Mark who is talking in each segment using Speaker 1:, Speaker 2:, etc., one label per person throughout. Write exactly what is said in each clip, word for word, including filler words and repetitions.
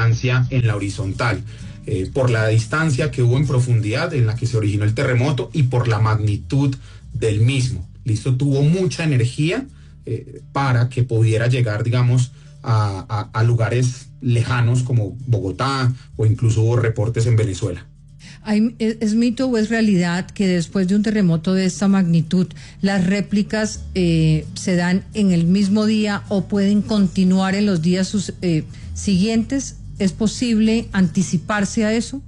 Speaker 1: distancia en la horizontal, eh, por la distancia que hubo en profundidad en la que se originó el terremoto y por la magnitud del mismo. Listo, tuvo mucha energía eh, para que pudiera llegar, digamos, a, a, a lugares lejanos como Bogotá, o incluso hubo reportes en Venezuela.
Speaker 2: ¿Hay, es, ¿Es mito o es realidad que después de un terremoto de esta magnitud las réplicas eh, se dan en el mismo día o pueden continuar en los días sus, eh, siguientes? ¿Es posible anticiparse a eso?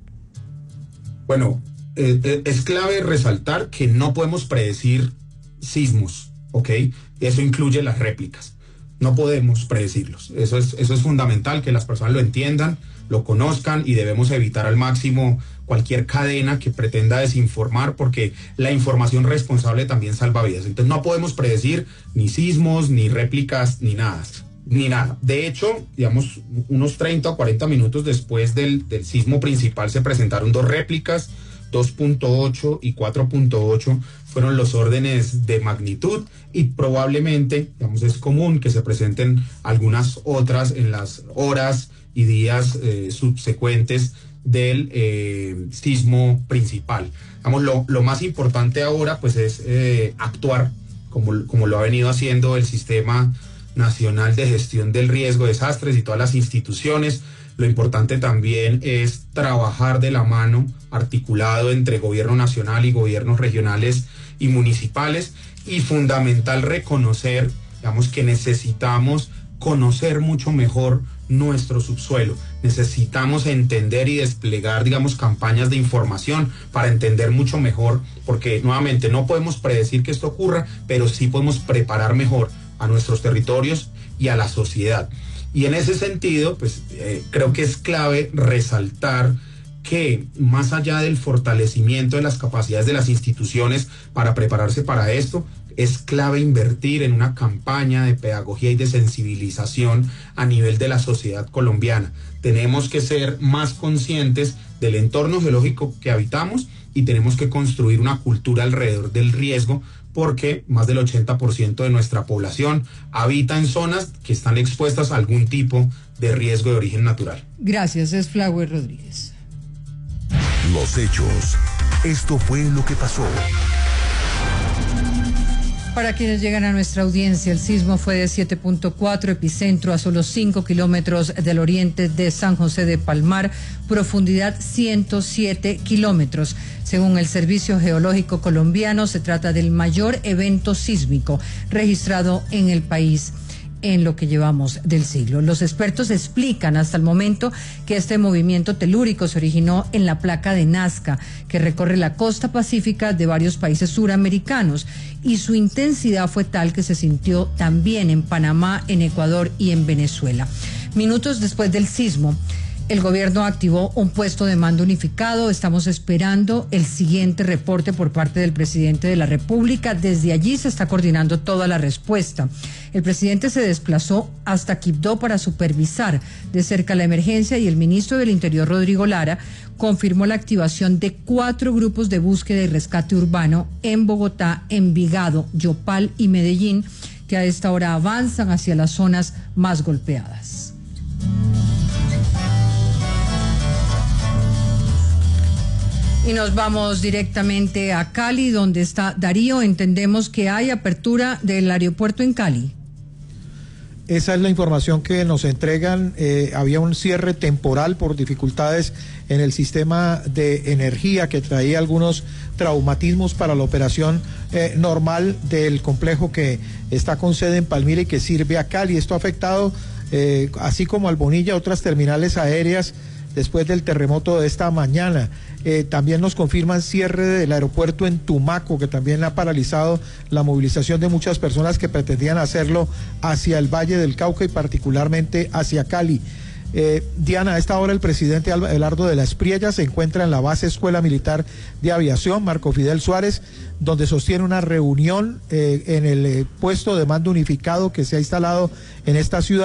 Speaker 1: Bueno, eh, es clave resaltar que no podemos predecir sismos, ¿ok? Eso incluye las réplicas. No podemos predecirlos. Eso es, eso es fundamental, que las personas lo entiendan, lo conozcan, y debemos evitar al máximo cualquier cadena que pretenda desinformar, porque la información responsable también salva vidas. Entonces no podemos predecir ni sismos, ni réplicas, ni nada, ni nada. De hecho, digamos, unos treinta o cuarenta minutos después del, del sismo principal se presentaron dos réplicas, dos punto ocho y cuatro punto ocho fueron los órdenes de magnitud, y probablemente, digamos, es común que se presenten algunas otras en las horas y días eh, subsecuentes del eh, sismo principal. Digamos, lo, lo más importante ahora pues es eh, actuar como, como lo ha venido haciendo el Sistema Nacional de Gestión del Riesgo de Desastres y todas las instituciones. Lo importante también es trabajar de la mano, articulado entre gobierno nacional y gobiernos regionales y municipales, y fundamental reconocer, digamos, que necesitamos conocer mucho mejor nuestro subsuelo. Necesitamos entender y desplegar, digamos, campañas de información para entender mucho mejor, porque nuevamente no podemos predecir que esto ocurra, pero sí podemos preparar mejor a nuestros territorios y a la sociedad. Y en ese sentido, pues eh, creo que es clave resaltar que más allá del fortalecimiento de las capacidades de las instituciones para prepararse para esto, es clave invertir en una campaña de pedagogía y de sensibilización a nivel de la sociedad colombiana. Tenemos que ser más conscientes del entorno geológico que habitamos, y tenemos que construir una cultura alrededor del riesgo, porque más del ochenta por ciento de nuestra población habita en zonas que están expuestas a algún tipo de riesgo de origen natural.
Speaker 2: Gracias, es Flower Rodríguez.
Speaker 3: Los hechos. Esto fue lo que pasó.
Speaker 2: Para quienes llegan a nuestra audiencia, el sismo fue de siete punto cuatro, epicentro a solo cinco kilómetros del oriente de San José de Palmar, profundidad ciento siete kilómetros. Según el Servicio Geológico Colombiano, se trata del mayor evento sísmico registrado en el país en lo que llevamos del siglo. Los expertos explican hasta el momento que este movimiento telúrico se originó en la placa de Nazca, que recorre la costa pacífica de varios países suramericanos, y su intensidad fue tal que se sintió también en Panamá, en Ecuador y en Venezuela. Minutos después del sismo, el gobierno activó un puesto de mando unificado. Estamos esperando el siguiente reporte por parte del presidente de la República. Desde allí se está coordinando toda la respuesta. El presidente se desplazó hasta Quibdó para supervisar de cerca la emergencia, y el ministro del Interior, Rodrigo Lara, confirmó la activación de cuatro grupos de búsqueda y rescate urbano en Bogotá, Envigado, Yopal y Medellín, que a esta hora avanzan hacia las zonas más golpeadas. Y nos vamos directamente a Cali, donde está Darío. Entendemos que hay apertura del aeropuerto en Cali.
Speaker 4: Esa es la información que nos entregan. Eh, había un cierre temporal por dificultades en el sistema de energía que traía algunos traumatismos para la operación eh, normal del complejo que está con sede en Palmira y que sirve a Cali. Esto ha afectado, eh, así como al Bonilla, otras terminales aéreas después del terremoto de esta mañana. Eh, también nos confirman cierre del aeropuerto en Tumaco, que también ha paralizado la movilización de muchas personas que pretendían hacerlo hacia el Valle del Cauca y particularmente hacia Cali. Eh, Diana, a esta hora el presidente Abelardo de la Espriella se encuentra en la base Escuela Militar de Aviación Marco Fidel Suárez, donde sostiene una reunión eh, en el eh, puesto de mando unificado que se ha instalado en esta ciudad,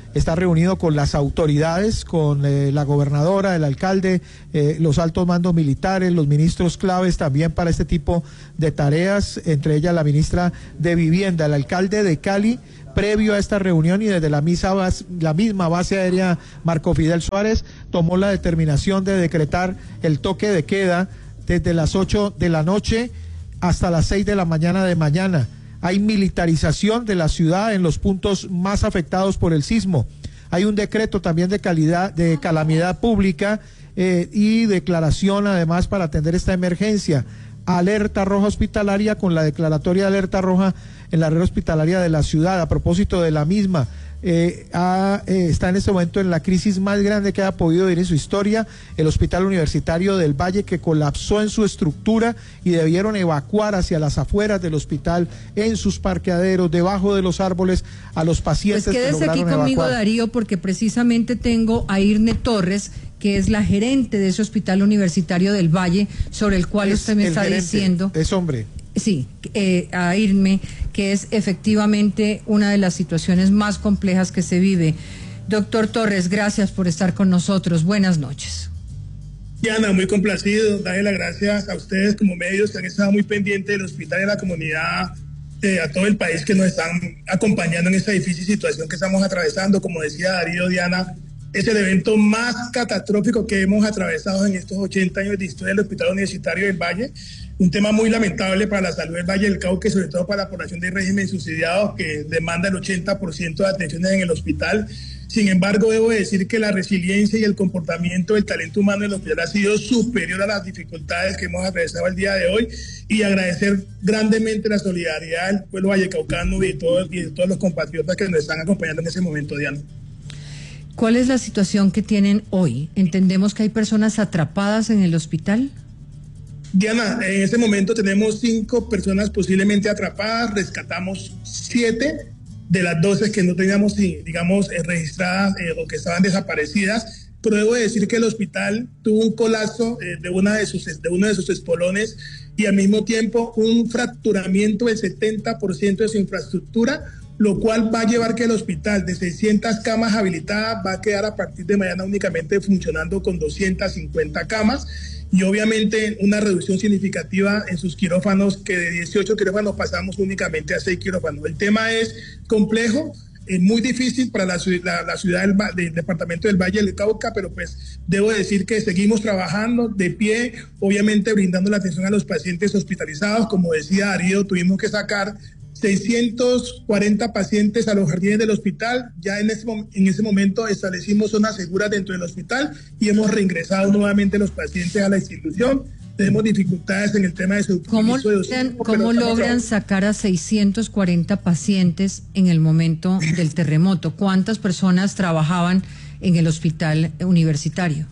Speaker 4: está reunido con las autoridades, con eh, la gobernadora, el alcalde, eh, los altos mandos militares, los ministros claves también para este tipo de tareas, entre ellas la ministra de Vivienda. El alcalde de Cali, previo a esta reunión y desde la, misa base, la misma base aérea Marco Fidel Suárez, tomó la determinación de decretar el toque de queda desde las ocho de la noche hasta las seis de la mañana de mañana. Hay militarización de la ciudad en los puntos más afectados por el sismo. Hay un decreto también de calidad, de calamidad pública eh, y declaración además para atender esta emergencia. Alerta roja hospitalaria con la declaratoria de alerta roja en la red hospitalaria de la ciudad. A propósito de la misma, eh, ha, eh, está en este momento en la crisis más grande que ha podido vivir en su historia el Hospital Universitario del Valle, que colapsó en su estructura y debieron evacuar hacia las afueras del hospital, en sus parqueaderos, debajo de los árboles, a los pacientes.
Speaker 2: Pues quédese
Speaker 4: que lograron
Speaker 2: aquí conmigo,
Speaker 4: evacuar.
Speaker 2: Darío, porque precisamente tengo a Irne Torres, que es la gerente de ese Hospital Universitario del Valle, sobre el cual
Speaker 4: Es
Speaker 2: usted me
Speaker 4: el
Speaker 2: está
Speaker 4: gerente,
Speaker 2: diciendo.
Speaker 4: Es hombre.
Speaker 2: Sí, eh, a Irme, que es efectivamente una de las situaciones más complejas que se vive. Doctor Torres, gracias por estar con nosotros. Buenas noches.
Speaker 5: Diana, muy complacido, darle las gracias a ustedes como medios que han estado muy pendientes del hospital y de la comunidad, eh, a todo el país que nos están acompañando en esta difícil situación que estamos atravesando. Como decía Darío, Diana, es el evento más catastrófico que hemos atravesado en estos ochenta años de historia del Hospital Universitario del Valle. Un tema muy lamentable para la salud del Valle del Cauca y sobre todo para la población de régimen subsidiado, que demanda el ochenta por ciento de atenciones en el hospital. Sin embargo, debo decir que la resiliencia y el comportamiento del talento humano del hospital ha sido superior a las dificultades que hemos atravesado el día de hoy, y agradecer grandemente la solidaridad del pueblo vallecaucano y de todos, y de todos los compatriotas que nos están acompañando en ese momento, Diana.
Speaker 2: ¿Cuál es la situación que tienen hoy? ¿Entendemos que hay personas atrapadas en el hospital?
Speaker 5: Diana, en este momento tenemos cinco personas posiblemente atrapadas, rescatamos siete de las doce que no teníamos, digamos, eh, registradas eh, o que estaban desaparecidas, pero debo decir que el hospital tuvo un colapso eh, de, una de, sus, de uno de sus espolones y al mismo tiempo un fracturamiento del setenta por ciento de su infraestructura, lo cual va a llevar que el hospital de seiscientas camas habilitadas va a quedar a partir de mañana únicamente funcionando con doscientas cincuenta camas, y obviamente una reducción significativa en sus quirófanos, que de dieciocho quirófanos pasamos únicamente a seis quirófanos. El tema es complejo, es muy difícil para la, la, la ciudad del, del departamento del Valle del Cauca, pero pues debo decir que seguimos trabajando de pie, obviamente brindando la atención a los pacientes hospitalizados. Como decía Darío, tuvimos que sacar seiscientos cuarenta pacientes a los jardines del hospital. Ya en ese, en ese momento establecimos zonas seguras dentro del hospital y hemos reingresado nuevamente los pacientes a la institución. Tenemos dificultades en el tema de su
Speaker 2: ¿Cómo
Speaker 5: de
Speaker 2: logran, ¿cómo logran sacar a seiscientos cuarenta pacientes en el momento del terremoto? ¿Cuántas personas trabajaban en el hospital universitario?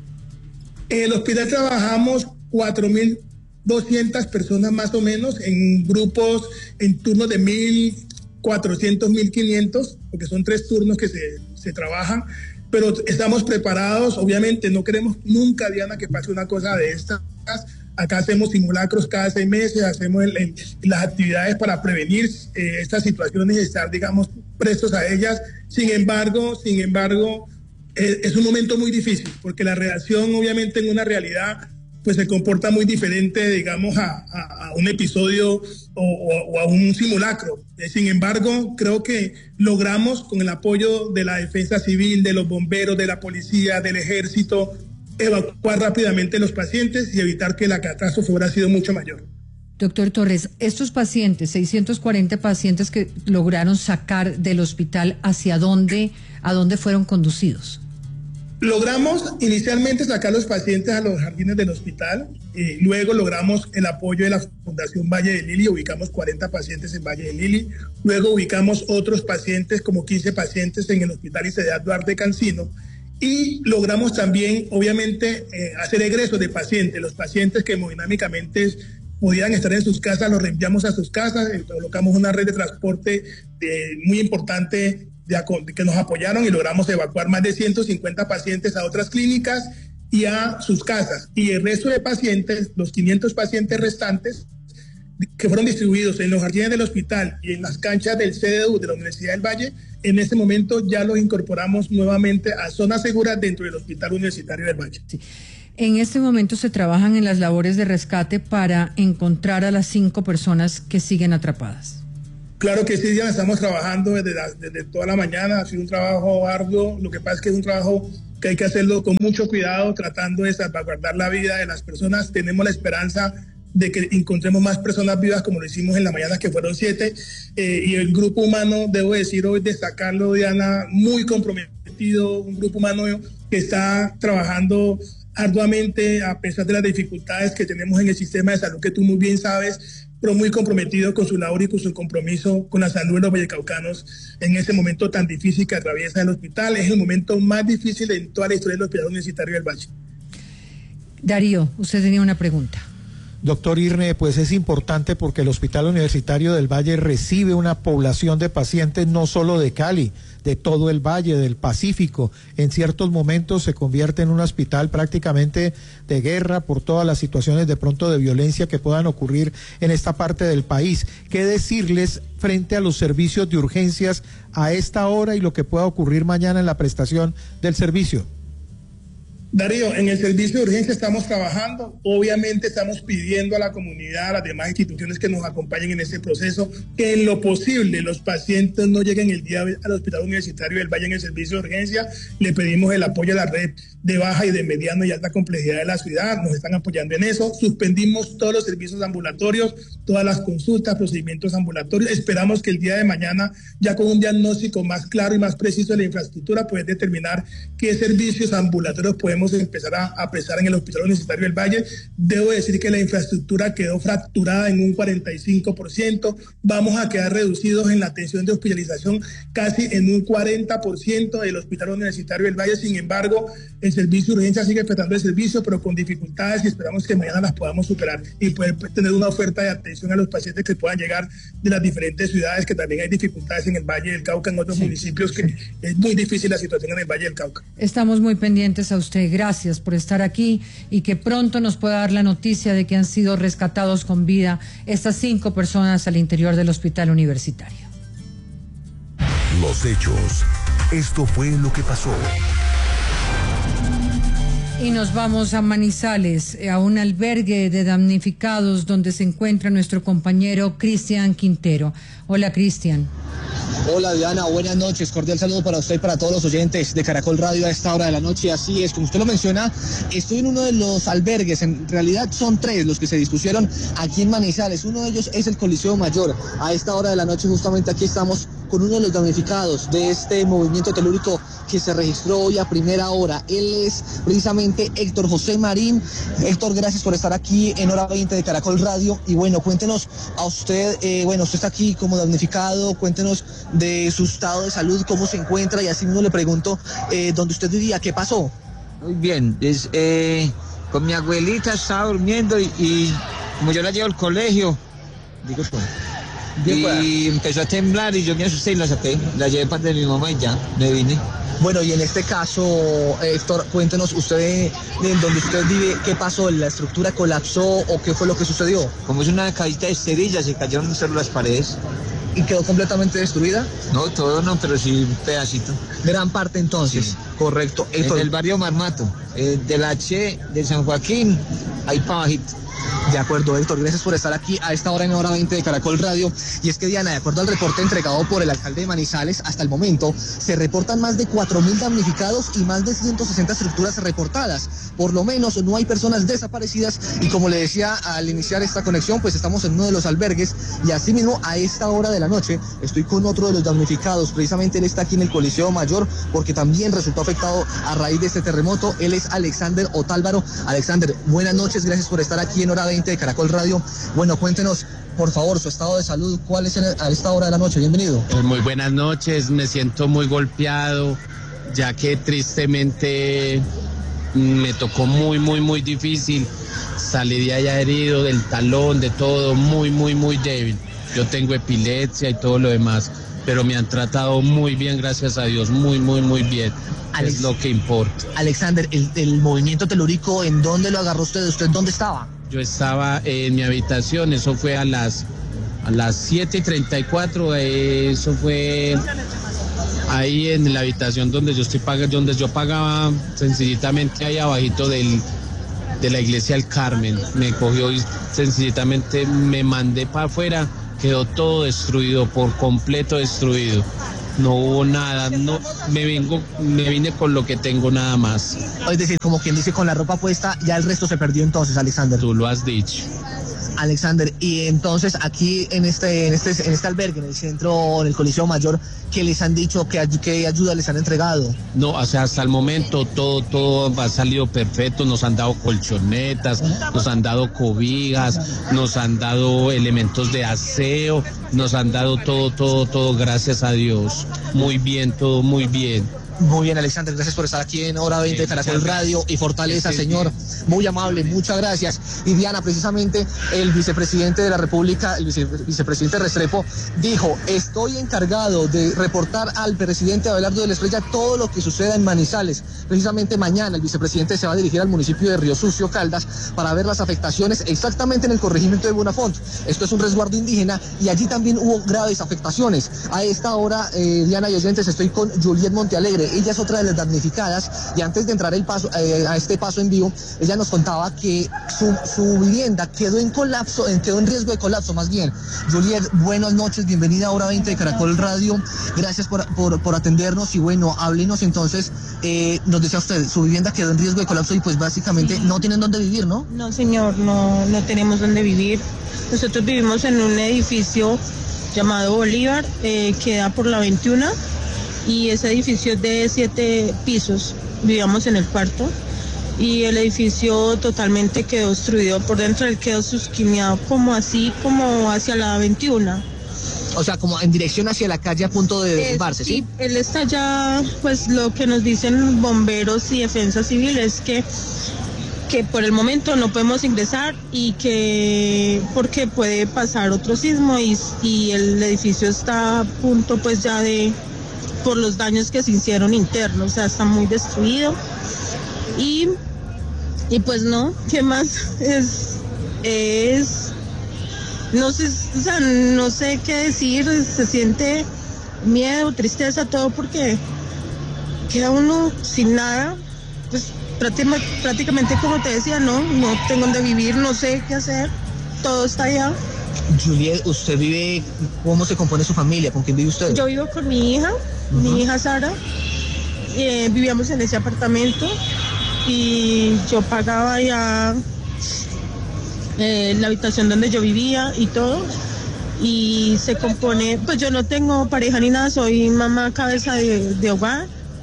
Speaker 5: En el hospital trabajamos cuatro mil doscientas personas más o menos, en grupos, en turnos de mil cuatrocientos, mil quinientos, porque son tres turnos que se, se trabajan, pero estamos preparados. Obviamente no queremos nunca, Diana, que pase una cosa de estas. Acá hacemos simulacros cada seis meses, hacemos el, el, las actividades para prevenir eh, estas situaciones y estar, digamos, prestos a ellas. Sin embargo, sin embargo, eh, es un momento muy difícil, porque la reacción, obviamente, en una realidad pues se comporta muy diferente, digamos, a, a, a un episodio o, o, o a un simulacro. Eh, sin embargo, creo que logramos, con el apoyo de la defensa civil, de los bomberos, de la policía, del ejército, evacuar rápidamente los pacientes y evitar que la catástrofe hubiera sido mucho mayor.
Speaker 2: Doctor Torres, estos pacientes, seiscientos cuarenta pacientes que lograron sacar del hospital, ¿hacia dónde, a dónde fueron conducidos?
Speaker 5: Logramos inicialmente sacar los pacientes a los jardines del hospital, y luego logramos el apoyo de la Fundación Valle de Lili, ubicamos cuarenta pacientes en Valle de Lili, luego ubicamos otros pacientes, como quince pacientes en el Hospital Isabel Duarte Cancino, y logramos también, obviamente, eh, hacer egresos de pacientes. Los pacientes que hemodinámicamente podían estar en sus casas, los reenviamos a sus casas, eh, colocamos una red de transporte de, muy importante, de, que nos apoyaron, y logramos evacuar más de ciento cincuenta pacientes a otras clínicas y a sus casas. Y el resto de pacientes, los quinientos pacientes restantes, que fueron distribuidos en los jardines del hospital y en las canchas del C D U de la Universidad del Valle, en este momento ya los incorporamos nuevamente a zonas seguras dentro del Hospital Universitario del Valle.
Speaker 2: Sí. En este momento se trabajan en las labores de rescate para encontrar a las cinco personas que siguen atrapadas.
Speaker 5: Claro que sí, ya estamos trabajando desde, la, desde toda la mañana, ha sido un trabajo arduo, lo que pasa es que es un trabajo que hay que hacerlo con mucho cuidado, tratando de salvaguardar la vida de las personas. Tenemos la esperanza de que encontremos más personas vivas como lo hicimos en la mañana, que fueron siete, eh, y el grupo humano, debo decir hoy, destacarlo, Diana, muy comprometido, un grupo humano que está trabajando arduamente a pesar de las dificultades que tenemos en el sistema de salud, que tú muy bien sabes, pero muy comprometido con su labor y con su compromiso con la salud de los vallecaucanos en ese momento tan difícil que atraviesa el hospital. Es el momento más difícil en toda la historia del Hospital Universitario del Valle.
Speaker 2: Darío, usted tenía una pregunta.
Speaker 4: Doctor Irne, pues es importante porque el Hospital Universitario del Valle recibe una población de pacientes no solo de Cali, de todo el Valle, del Pacífico. En ciertos momentos se convierte en un hospital prácticamente de guerra por todas las situaciones de pronto de violencia que puedan ocurrir en esta parte del país. ¿Qué decirles frente a los servicios de urgencias a esta hora y lo que pueda ocurrir mañana en la prestación del servicio?
Speaker 5: Darío, en el servicio de urgencia estamos trabajando, obviamente estamos pidiendo a la comunidad, a las demás instituciones que nos acompañen en este proceso, que en lo posible los pacientes no lleguen el día al Hospital Universitario del Valle en el servicio de urgencia. Le pedimos el apoyo a la red de baja y de mediano y alta complejidad de la ciudad, nos están apoyando en eso. Suspendimos todos los servicios ambulatorios, todas las consultas, procedimientos ambulatorios. Esperamos que el día de mañana, ya con un diagnóstico más claro y más preciso de la infraestructura, poder determinar qué servicios ambulatorios podemos empezar a, a prestar en el Hospital Universitario del Valle. Debo decir que la infraestructura quedó fracturada en un cuarenta y cinco por ciento, vamos a quedar reducidos en la atención de hospitalización casi en un cuarenta por ciento del Hospital Universitario del Valle. Sin embargo, el servicio de urgencia sigue prestando el servicio, pero con dificultades, y esperamos que mañana las podamos superar y poder tener una oferta de atención a los pacientes que puedan llegar de las diferentes ciudades, que también hay dificultades en el Valle del Cauca, en otros sí, municipios, que sí. Es muy difícil la situación en el Valle del Cauca.
Speaker 2: Estamos muy pendientes a usted. Gracias por estar aquí y que pronto nos pueda dar la noticia de que han sido rescatados con vida estas cinco personas al interior del hospital universitario.
Speaker 3: Los hechos. Esto fue lo que pasó.
Speaker 2: Y nos vamos a Manizales, a un albergue de damnificados donde se encuentra nuestro compañero Cristian Quintero. Hola, Cristian.
Speaker 6: Hola Diana, buenas noches, cordial saludo para usted y para todos los oyentes de Caracol Radio a esta hora de la noche. Así es, como usted lo menciona, estoy en uno de los albergues, en realidad son tres los que se dispusieron aquí en Manizales. Uno de ellos es el Coliseo Mayor. A esta hora de la noche justamente aquí estamos con uno de los damnificados de este movimiento telúrico que se registró hoy a primera hora. Él es precisamente Héctor José Marín. Héctor, gracias por estar aquí en Hora veinte de Caracol Radio. Y bueno, cuéntenos a usted, eh, bueno, usted está aquí como damnificado, cuéntenos de su estado de salud, cómo se encuentra, y así mismo le pregunto, eh, ¿dónde usted vivía? ¿Qué pasó?
Speaker 7: Muy bien, es, eh, con mi abuelita estaba durmiendo y, y como yo la llevo al colegio, digo, pues, y empezó a temblar y yo me asusté y la saqué, la llevé para de mi mamá y ya, me vine.
Speaker 6: Bueno, y en este caso, Héctor, cuéntenos usted de, de donde usted vive, ¿qué pasó? ¿La estructura colapsó o qué fue lo que sucedió?
Speaker 7: Como es una cajita de cerillas, se cayeron solo las paredes.
Speaker 6: ¿Y quedó completamente destruida?
Speaker 7: No, todo no, pero sí un pedacito.
Speaker 6: Gran parte entonces, sí. Correcto.
Speaker 7: Héctor. En el barrio Marmato, eh, de la H, de San Joaquín, ahí para bajito.
Speaker 6: De acuerdo, Héctor, gracias por estar aquí a esta hora en Hora veinte de Caracol Radio. Y es que, Diana, de acuerdo al reporte entregado por el alcalde de Manizales, hasta el momento se reportan más de cuatro mil damnificados y más de ciento sesenta estructuras reportadas. Por lo menos no hay personas desaparecidas y, como le decía al iniciar esta conexión, pues estamos en uno de los albergues y asimismo a esta hora de la noche estoy con otro de los damnificados. Precisamente él está aquí en el Coliseo Mayor porque también resultó afectado a raíz de este terremoto. Él es Alexander Otálvaro. Alexander, buenas noches, gracias por estar aquí en Hora veinte de Caracol Radio. Bueno, cuéntenos, por favor, su estado de salud, ¿cuál es a esta hora de la noche? Bienvenido.
Speaker 8: Pues muy buenas noches, me siento muy golpeado, ya que tristemente me tocó muy, muy, muy difícil. Salí de allá herido, del talón, de todo, muy, muy, muy débil. Yo tengo epilepsia y todo lo demás, pero me han tratado muy bien, gracias a Dios, muy, muy, muy bien. Alex, es lo que importa.
Speaker 6: Alexander, el, el movimiento telúrico, ¿en dónde lo agarró usted? ¿Usted dónde estaba?
Speaker 8: Yo estaba en mi habitación, eso fue a las, a las siete y treinta y cuatro, eh, eso fue ahí en la habitación donde yo estoy pagando, donde yo pagaba sencillamente ahí abajito del, de la iglesia del Carmen. Me cogió y sencillamente me mandé para afuera, quedó todo destruido, por completo destruido. No hubo nada, no, me vengo, me vine con lo que tengo nada más.
Speaker 6: Es decir, como quien dice, con la ropa puesta, ya el resto se perdió entonces, Alexander.
Speaker 8: Tú lo has dicho.
Speaker 6: Alexander, y entonces aquí en este, en este, en este albergue, en el centro, en el Coliseo Mayor, ¿qué les han dicho? ¿Qué, qué ayuda les han entregado?
Speaker 8: No, o sea, hasta el momento todo, todo ha salido perfecto, nos han dado colchonetas, nos han dado cobijas, nos han dado elementos de aseo, nos han dado todo, todo, todo, gracias a Dios. Muy bien, todo muy bien.
Speaker 6: Muy bien, Alexander, gracias por estar aquí en Hora veinte de Caracol Radio y Fortaleza, señor. Muy amable, muchas gracias. Y Diana, precisamente el vicepresidente de la República, el vice, vicepresidente Restrepo, dijo: estoy encargado de reportar al presidente Abelardo de la Espriella todo lo que suceda en Manizales. Precisamente mañana el vicepresidente se va a dirigir al municipio de Río Sucio, Caldas, para ver las afectaciones exactamente en el corregimiento de Bonafont. Esto es un resguardo indígena y allí también hubo graves afectaciones. A esta hora, eh, Diana y oyentes, estoy con Juliet Montealegre. Ella es otra de las damnificadas y antes de entrar el paso, eh, a este paso en vivo, ella nos contaba que su, su vivienda quedó en colapso, quedó en riesgo de colapso más bien. Juliet, buenas noches, bienvenida a Hora veinte de Caracol Radio, gracias por, por, por atendernos y bueno, háblenos entonces, eh, nos decía usted, su vivienda quedó en riesgo de colapso y pues básicamente no tienen dónde vivir, ¿no?
Speaker 9: No señor, no, no tenemos dónde vivir. Nosotros vivimos en un edificio llamado Bolívar, eh, que da por la veintiuno. Y ese edificio es de siete pisos, vivíamos en el cuarto y el edificio totalmente quedó destruido por dentro, él quedó susquineado como así, como hacia la veintiuno.
Speaker 6: O sea, como en dirección hacia la calle a punto de derrumbarse, ¿sí?
Speaker 9: Sí, él está ya, pues lo que nos dicen bomberos y defensa civil es que, que por el momento no podemos ingresar y que porque puede pasar otro sismo y, y el edificio está a punto pues ya de... por los daños que se hicieron internos, o sea, está muy destruido. Y, y pues no, ¿qué más? Es, es, no sé, o sea, no sé qué decir, se siente miedo, tristeza, todo porque queda uno sin nada, pues prácticamente, prácticamente como te decía, no, no tengo dónde vivir, no sé qué hacer, todo está allá.
Speaker 6: Juliet, ¿usted vive, cómo se compone su familia? ¿Con quién vive usted?
Speaker 9: Yo vivo con mi hija, uh-huh. mi hija Sara, eh, vivíamos en ese apartamento y yo pagaba ya eh, la habitación donde yo vivía y todo, y se compone, pues yo no tengo pareja ni nada, soy mamá cabeza de, de hogar,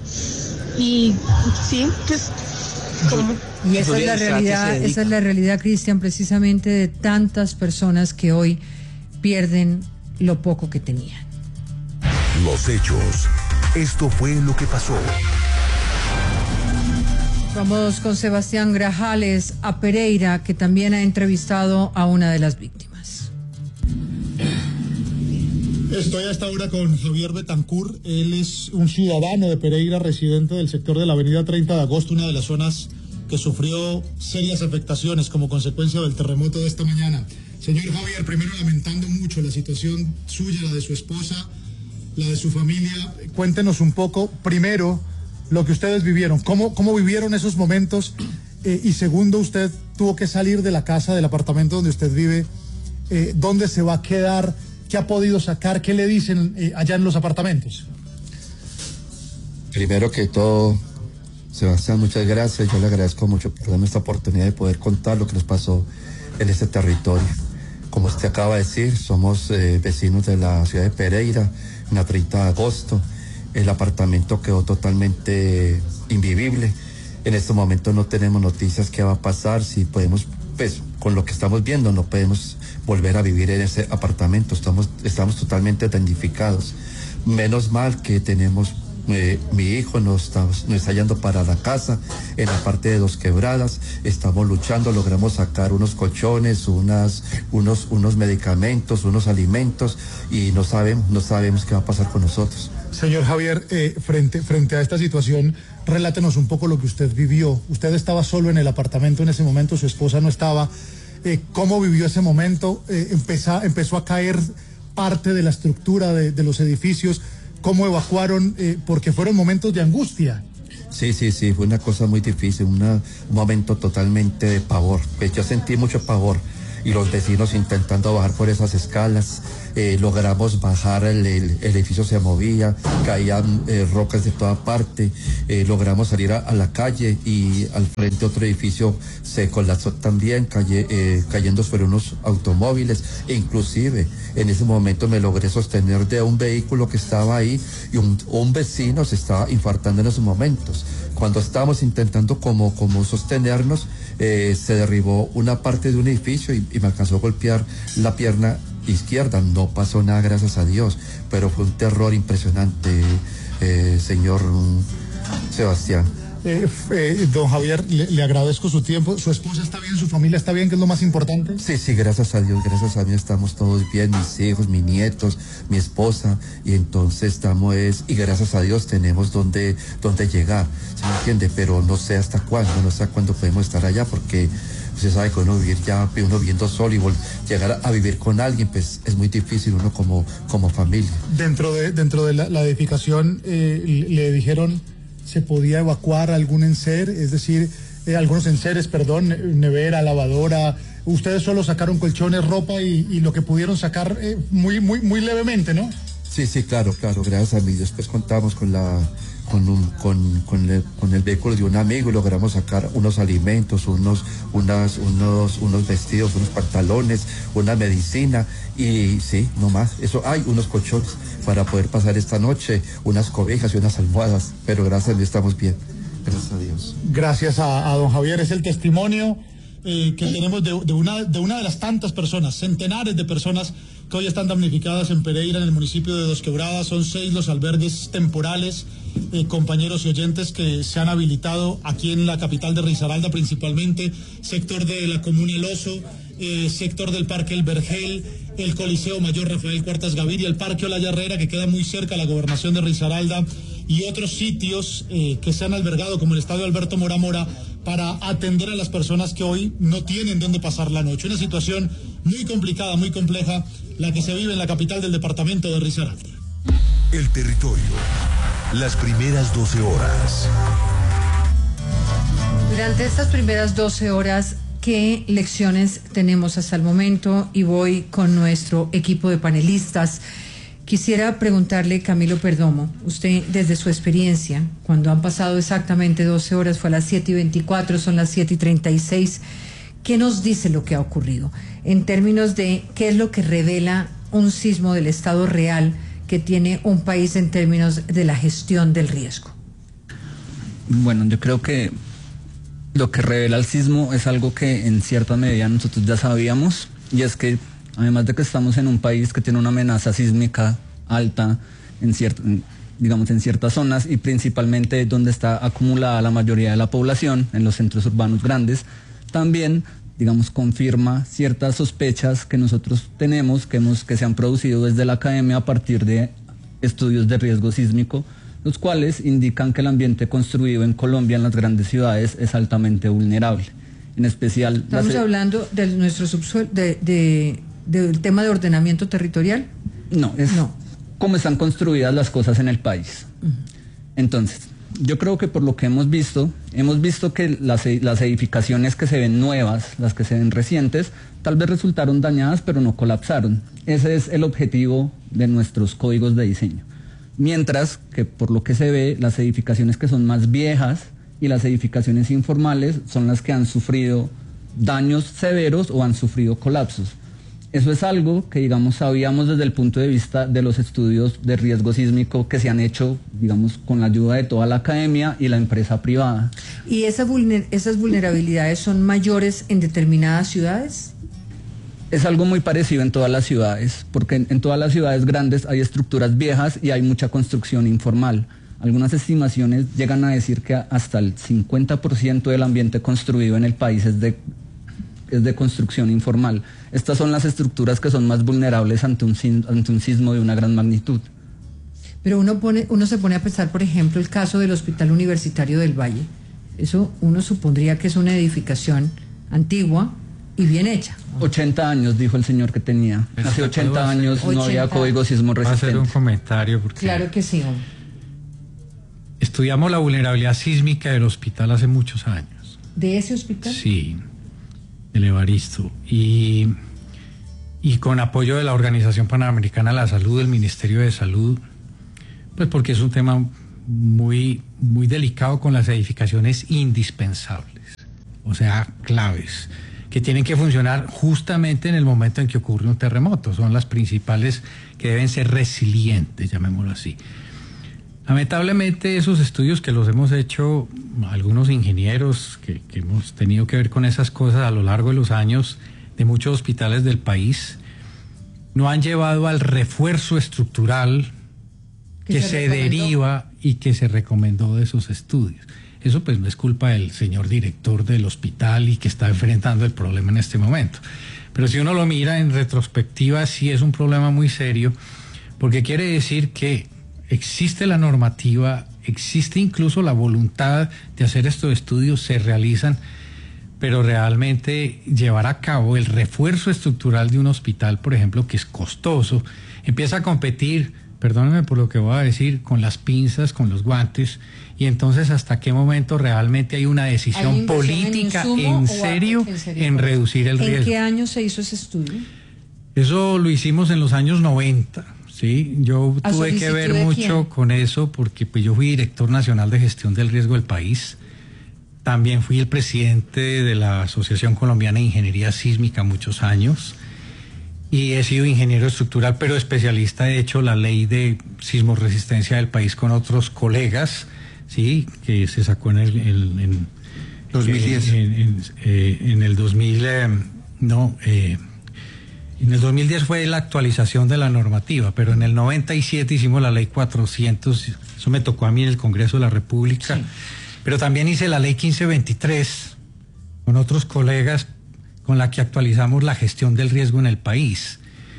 Speaker 9: y sí, pues como...
Speaker 2: Y esa es la realidad, esa es la realidad, Cristian, precisamente de tantas personas que hoy pierden lo poco que tenían.
Speaker 3: Los hechos. Esto fue lo que pasó.
Speaker 2: Vamos con Sebastián Grajales a Pereira, que también ha entrevistado a una de las víctimas.
Speaker 10: Estoy a esta hora con Javier Betancourt. Él es un ciudadano de Pereira, residente del sector de la avenida treinta de agosto, una de las zonas que sufrió serias afectaciones como consecuencia del terremoto de esta mañana. Señor Javier, primero lamentando mucho la situación suya, la de su esposa, la de su familia. Cuéntenos un poco, primero, lo que ustedes vivieron, cómo, cómo vivieron esos momentos, eh, y segundo, usted tuvo que salir de la casa, del apartamento donde usted vive, eh, ¿dónde se va a quedar? ¿Qué ha podido sacar? ¿Qué le dicen eh, allá en los apartamentos?
Speaker 11: Primero que todo, Sebastián, muchas gracias. Yo le agradezco mucho por darme esta oportunidad de poder contar lo que nos pasó en este territorio. Como usted acaba de decir, somos eh, vecinos de la ciudad de Pereira, en la treinta de agosto. El apartamento quedó totalmente invivible. En este momento no tenemos noticias qué va a pasar, si podemos, pues, con lo que estamos viendo, no podemos volver a vivir en ese apartamento. Estamos, estamos totalmente damnificados. Menos mal que tenemos... Eh, mi hijo nos está, nos está yendo para la casa en la parte de Dos Quebradas. Estamos luchando, logramos sacar unos colchones, unas, unos, unos medicamentos, unos alimentos, y no sabemos, no sabemos qué va a pasar con nosotros.
Speaker 10: Señor Javier, eh, frente, frente a esta situación, relátenos un poco lo que usted vivió. Usted estaba solo en el apartamento en ese momento, su esposa no estaba. eh, cómo vivió ese momento, eh, empezó, empezó a caer parte de la estructura de, de los edificios, cómo evacuaron, eh, porque fueron momentos de angustia.
Speaker 11: Sí, sí, sí, fue una cosa muy difícil, una, un momento totalmente de pavor. Pues yo sentí mucho pavor y los vecinos intentando bajar por esas escalas. Eh, logramos bajar, el, el, el edificio se movía, caían eh, rocas de toda parte, eh, logramos salir a, a la calle y al frente otro edificio se colapsó también, calle, eh, cayendo sobre unos automóviles, e inclusive en ese momento me logré sostener de un vehículo que estaba ahí y un, un vecino se estaba infartando en esos momentos. Cuando estábamos intentando como, como sostenernos, eh, se derribó una parte de un edificio y, y me alcanzó a golpear la pierna izquierda. No pasó nada, gracias a Dios, pero fue un terror impresionante, eh, señor Sebastián.
Speaker 10: Eh, eh, don Javier, le, le agradezco su tiempo. ¿Su esposa está bien? ¿Su familia está bien? ¿Que es lo más importante?
Speaker 11: Sí, sí, gracias a Dios, gracias a Dios estamos todos bien, mis hijos, mis nietos, mi esposa, y entonces estamos, es, y gracias a Dios tenemos donde, donde llegar, ¿se me entiende? Pero no sé hasta cuándo, no sé cuándo podemos estar allá, porque usted sabe que uno vivir ya, uno viviendo solo y llegar a, a vivir con alguien, pues es muy difícil uno como, como familia.
Speaker 10: Dentro de, dentro de la, la edificación, eh, le dijeron se podía evacuar algún enser, es decir, eh, algunos enseres, perdón, nevera, lavadora. Ustedes solo sacaron colchones, ropa y, y lo que pudieron sacar eh, muy, muy, muy levemente, ¿no?
Speaker 11: Sí, sí, claro, claro, gracias a mí. Después contamos con la, con un, con, con, el, con el vehículo de un amigo y logramos sacar unos alimentos, unos, unas, unos, unos vestidos, unos pantalones, una medicina y sí, no más. Eso hay unos colchones para poder pasar esta noche, unas cobijas y unas almohadas, pero gracias a Dios estamos bien, gracias a Dios.
Speaker 10: Gracias a, a don Javier, es el testimonio eh, que tenemos de, de, una, de una de las tantas personas, centenares de personas que hoy están damnificadas en Pereira, en el municipio de Dos Quebradas. Son seis los albergues temporales, eh, compañeros y oyentes, que se han habilitado aquí en la capital de Risaralda, principalmente sector de la Comuna El Oso, eh, sector del Parque El Vergel, el Coliseo Mayor Rafael Cuartas Gaviria, el Parque Olaya Herrera, que queda muy cerca a la gobernación de Risaralda, y otros sitios eh, que se han albergado, como el Estadio Alberto Mora Mora, para atender a las personas que hoy no tienen dónde pasar la noche. Una situación muy complicada, muy compleja, la que se vive en la capital del departamento de Risaralda.
Speaker 3: El territorio, las primeras doce horas.
Speaker 2: Durante estas primeras doce horas, ¿qué lecciones tenemos hasta el momento? Y voy con nuestro equipo de panelistas. Quisiera preguntarle, Camilo Perdomo, usted desde su experiencia, cuando han pasado exactamente doce horas, fue a las siete y veinticuatro, son las siete y treinta y seis, ¿qué nos dice lo que ha ocurrido? En términos de qué es lo que revela un sismo del estado real que tiene un país en términos de la gestión del riesgo.
Speaker 12: Bueno, yo creo que lo que revela el sismo es algo que en cierta medida nosotros ya sabíamos, y es que además de que estamos en un país que tiene una amenaza sísmica alta en cierta, digamos en ciertas zonas, y principalmente donde está acumulada la mayoría de la población, en los centros urbanos grandes, también digamos confirma ciertas sospechas que nosotros tenemos, que hemos que se han producido desde la academia a partir de estudios de riesgo sísmico, los cuales indican que el ambiente construido en Colombia, en las grandes ciudades, es altamente vulnerable. En especial...
Speaker 2: Estamos
Speaker 12: las...
Speaker 2: hablando de nuestro subsuelo, de, de, del tema de ordenamiento territorial.
Speaker 12: No, es
Speaker 2: no.
Speaker 12: cómo están construidas las cosas en el país. Uh-huh. Entonces, yo creo que por lo que hemos visto, hemos visto que las, las edificaciones que se ven nuevas, las que se ven recientes, tal vez resultaron dañadas, pero no colapsaron. Ese es el objetivo de nuestros códigos de diseño. Mientras que por lo que se ve, las edificaciones que son más viejas y las edificaciones informales son las que han sufrido daños severos o han sufrido colapsos. Eso es algo que, digamos, sabíamos desde el punto de vista de los estudios de riesgo sísmico que se han hecho, digamos, con la ayuda de toda la academia y la empresa privada.
Speaker 2: ¿Y esa vulner- esas vulnerabilidades son mayores en determinadas ciudades?
Speaker 12: Es algo muy parecido en todas las ciudades, porque en, en todas las ciudades grandes hay estructuras viejas y hay mucha construcción informal. Algunas estimaciones llegan a decir que hasta el cincuenta por ciento del ambiente construido en el país es de, es de construcción informal. Estas son las estructuras que son más vulnerables ante un, ante un sismo de una gran magnitud.
Speaker 2: Pero uno, pone, uno se pone a pensar, por ejemplo, el caso del Hospital Universitario del Valle. Eso uno supondría que es una edificación antigua, y bien hecha.
Speaker 12: ochenta años, dijo el señor que tenía.
Speaker 13: Pero
Speaker 12: Hace ochenta años no había
Speaker 2: ochenta.
Speaker 12: código sismo
Speaker 13: Voy a hacer
Speaker 12: resistente.
Speaker 13: un comentario porque
Speaker 2: Claro que sí, hombre.
Speaker 13: estudiamos la vulnerabilidad sísmica del hospital hace muchos años.
Speaker 2: ¿De ese hospital?
Speaker 13: Sí, el Evaristo. Y, y con apoyo de la Organización Panamericana de la Salud, del Ministerio de Salud, pues porque es un tema muy, muy delicado con las edificaciones indispensables, o sea, claves, que tienen que funcionar justamente en el momento en que ocurre un terremoto. Son las principales que deben ser resilientes, llamémoslo así. Lamentablemente esos estudios que los hemos hecho algunos ingenieros que, que hemos tenido que ver con esas cosas a lo largo de los años de muchos hospitales del país, no han llevado al refuerzo estructural que, que se, se deriva y que se recomendó de esos estudios. Eso pues no es culpa del señor director del hospital y que está enfrentando el problema en este momento. Pero si uno lo mira en retrospectiva, sí es un problema muy serio, porque quiere decir que existe la normativa, existe incluso la voluntad de hacer estos estudios, se realizan, pero realmente llevar a cabo el refuerzo estructural de un hospital, por ejemplo, que es costoso, empieza a competir, perdónenme por lo que voy a decir, con las pinzas, con los guantes, y entonces hasta qué momento realmente hay una decisión
Speaker 2: ¿Hay
Speaker 13: política
Speaker 2: en,
Speaker 13: en serio,
Speaker 2: en serio
Speaker 13: en reducir el
Speaker 2: ¿En
Speaker 13: riesgo?
Speaker 2: ¿En qué año se hizo ese estudio?
Speaker 13: Eso lo hicimos en los años noventa. Sí, yo tuve que ver mucho con eso porque pues yo fui director nacional de gestión del riesgo del país. También fui el presidente de la Asociación Colombiana de Ingeniería Sísmica muchos años y he sido ingeniero estructural, pero especialista. He hecho la ley de sismoresistencia del país con otros colegas, sí, que se sacó en el en, en,
Speaker 11: dos mil diez.
Speaker 13: En, en, eh, en el dos mil eh, no. Eh, En el dos mil diez fue la actualización de la normativa, pero en el noventa y siete hicimos la ley cuatrocientos, eso me tocó a mí en el Congreso de la República, sí. Pero también hice la ley quince veintitrés con otros colegas con la que actualizamos la gestión del riesgo en el país.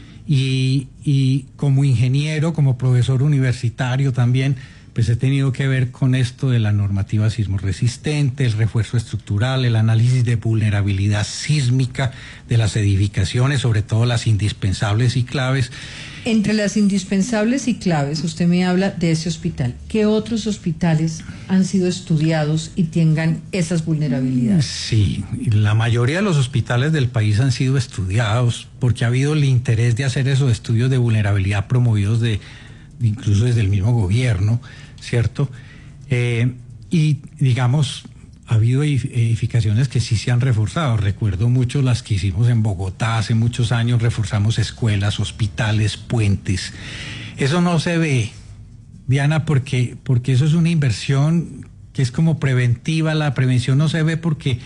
Speaker 13: Y, y como ingeniero, como profesor universitario también, pues he tenido que ver con esto de la normativa sismorresistente, el refuerzo estructural, el análisis de vulnerabilidad sísmica de las edificaciones, sobre todo las indispensables y claves.
Speaker 2: Entre las indispensables y claves, usted me habla de ese hospital. ¿Qué otros hospitales han sido estudiados y tengan esas vulnerabilidades?
Speaker 13: Sí, la mayoría de los hospitales del país han sido estudiados porque ha habido el interés de hacer esos estudios de vulnerabilidad promovidos de, incluso desde el mismo gobierno, ¿cierto? Eh, y digamos, ha habido edificaciones que sí se han reforzado. Recuerdo mucho las que hicimos en Bogotá hace muchos años, reforzamos escuelas, hospitales, puentes. Eso no se ve, Diana, porque, porque eso es una inversión que es como preventiva. La prevención no se ve porque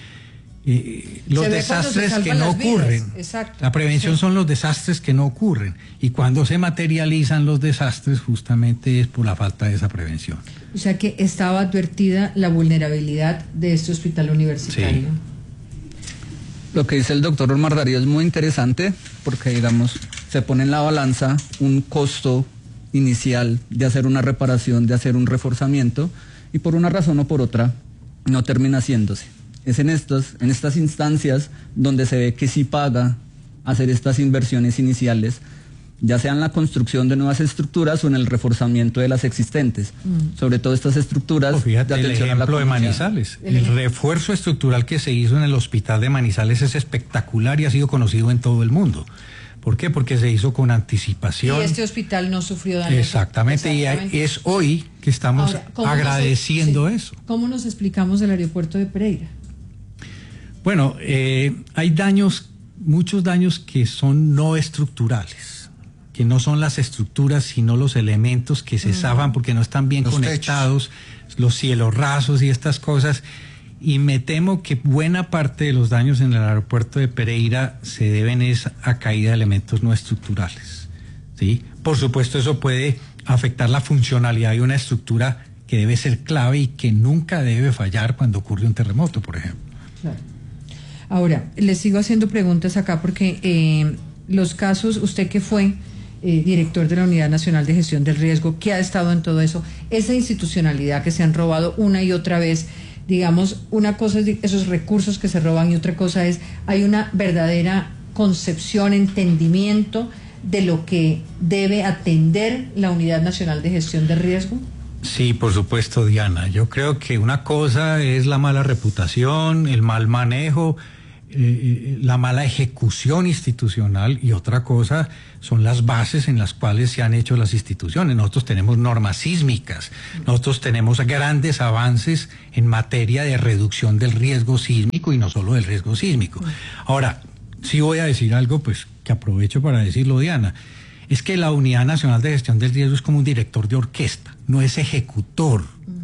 Speaker 13: eh, los desastres que no ocurren. La prevención sí. Son los desastres que no ocurren. Y cuando se materializan los desastres, justamente es por la falta de esa prevención.
Speaker 2: O sea que estaba advertida la vulnerabilidad de este hospital universitario.
Speaker 12: Sí. Lo que dice el doctor Omar Darío es muy interesante porque, digamos, se pone en la balanza un costo inicial de hacer una reparación, de hacer un reforzamiento, y por una razón o por otra no termina haciéndose. Es en estas, en estas instancias donde se ve que sí paga hacer estas inversiones iniciales, ya sea en la construcción de nuevas estructuras o en el reforzamiento de las existentes, mm. sobre todo estas estructuras.
Speaker 13: Oh, fíjate,
Speaker 12: de atención
Speaker 13: el ejemplo
Speaker 12: a la
Speaker 13: de Manizales, el, el refuerzo estructural que se hizo en el hospital de Manizales es espectacular y ha sido conocido en todo el mundo. ¿Por qué? Porque se hizo con anticipación.
Speaker 2: Y este hospital no sufrió daño.
Speaker 13: Exactamente, Exactamente. y es hoy que estamos Ahora, agradeciendo
Speaker 2: nos, sí,
Speaker 13: eso.
Speaker 2: ¿Cómo nos explicamos el aeropuerto de Pereira?
Speaker 13: Bueno, eh, hay daños, muchos daños que son no estructurales, que no son las estructuras, sino los elementos que se uh-huh. zafan porque no están bien los conectados, techos. Los cielos rasos y estas cosas. Y me temo que buena parte de los daños en el aeropuerto de Pereira se deben es a caída de elementos no estructurales, ¿sí? Por supuesto, eso puede afectar la funcionalidad de una estructura que debe ser clave y que nunca debe fallar cuando ocurre un terremoto, por ejemplo.
Speaker 2: Claro. Ahora, les sigo haciendo preguntas acá porque eh, los casos, usted que fue eh, director de la Unidad Nacional de Gestión del Riesgo, que ha estado en todo eso, esa institucionalidad que se han robado una y otra vez, digamos, una cosa es esos recursos que se roban y otra cosa es, hay una verdadera concepción, entendimiento de lo que debe atender la Unidad Nacional de Gestión de Riesgo?
Speaker 13: Sí, por supuesto, Diana. Yo creo que una cosa es la mala reputación, el mal manejo, eh, la mala ejecución institucional, y otra cosa son las bases en las cuales se han hecho las instituciones. Nosotros tenemos normas sísmicas, nosotros tenemos grandes avances en materia de reducción del riesgo sísmico y no solo del riesgo sísmico. Ahora, sí voy a decir algo, pues, que aprovecho para decirlo, Diana. Es que la Unidad Nacional de Gestión del Riesgo es como un director de orquesta, no es ejecutor.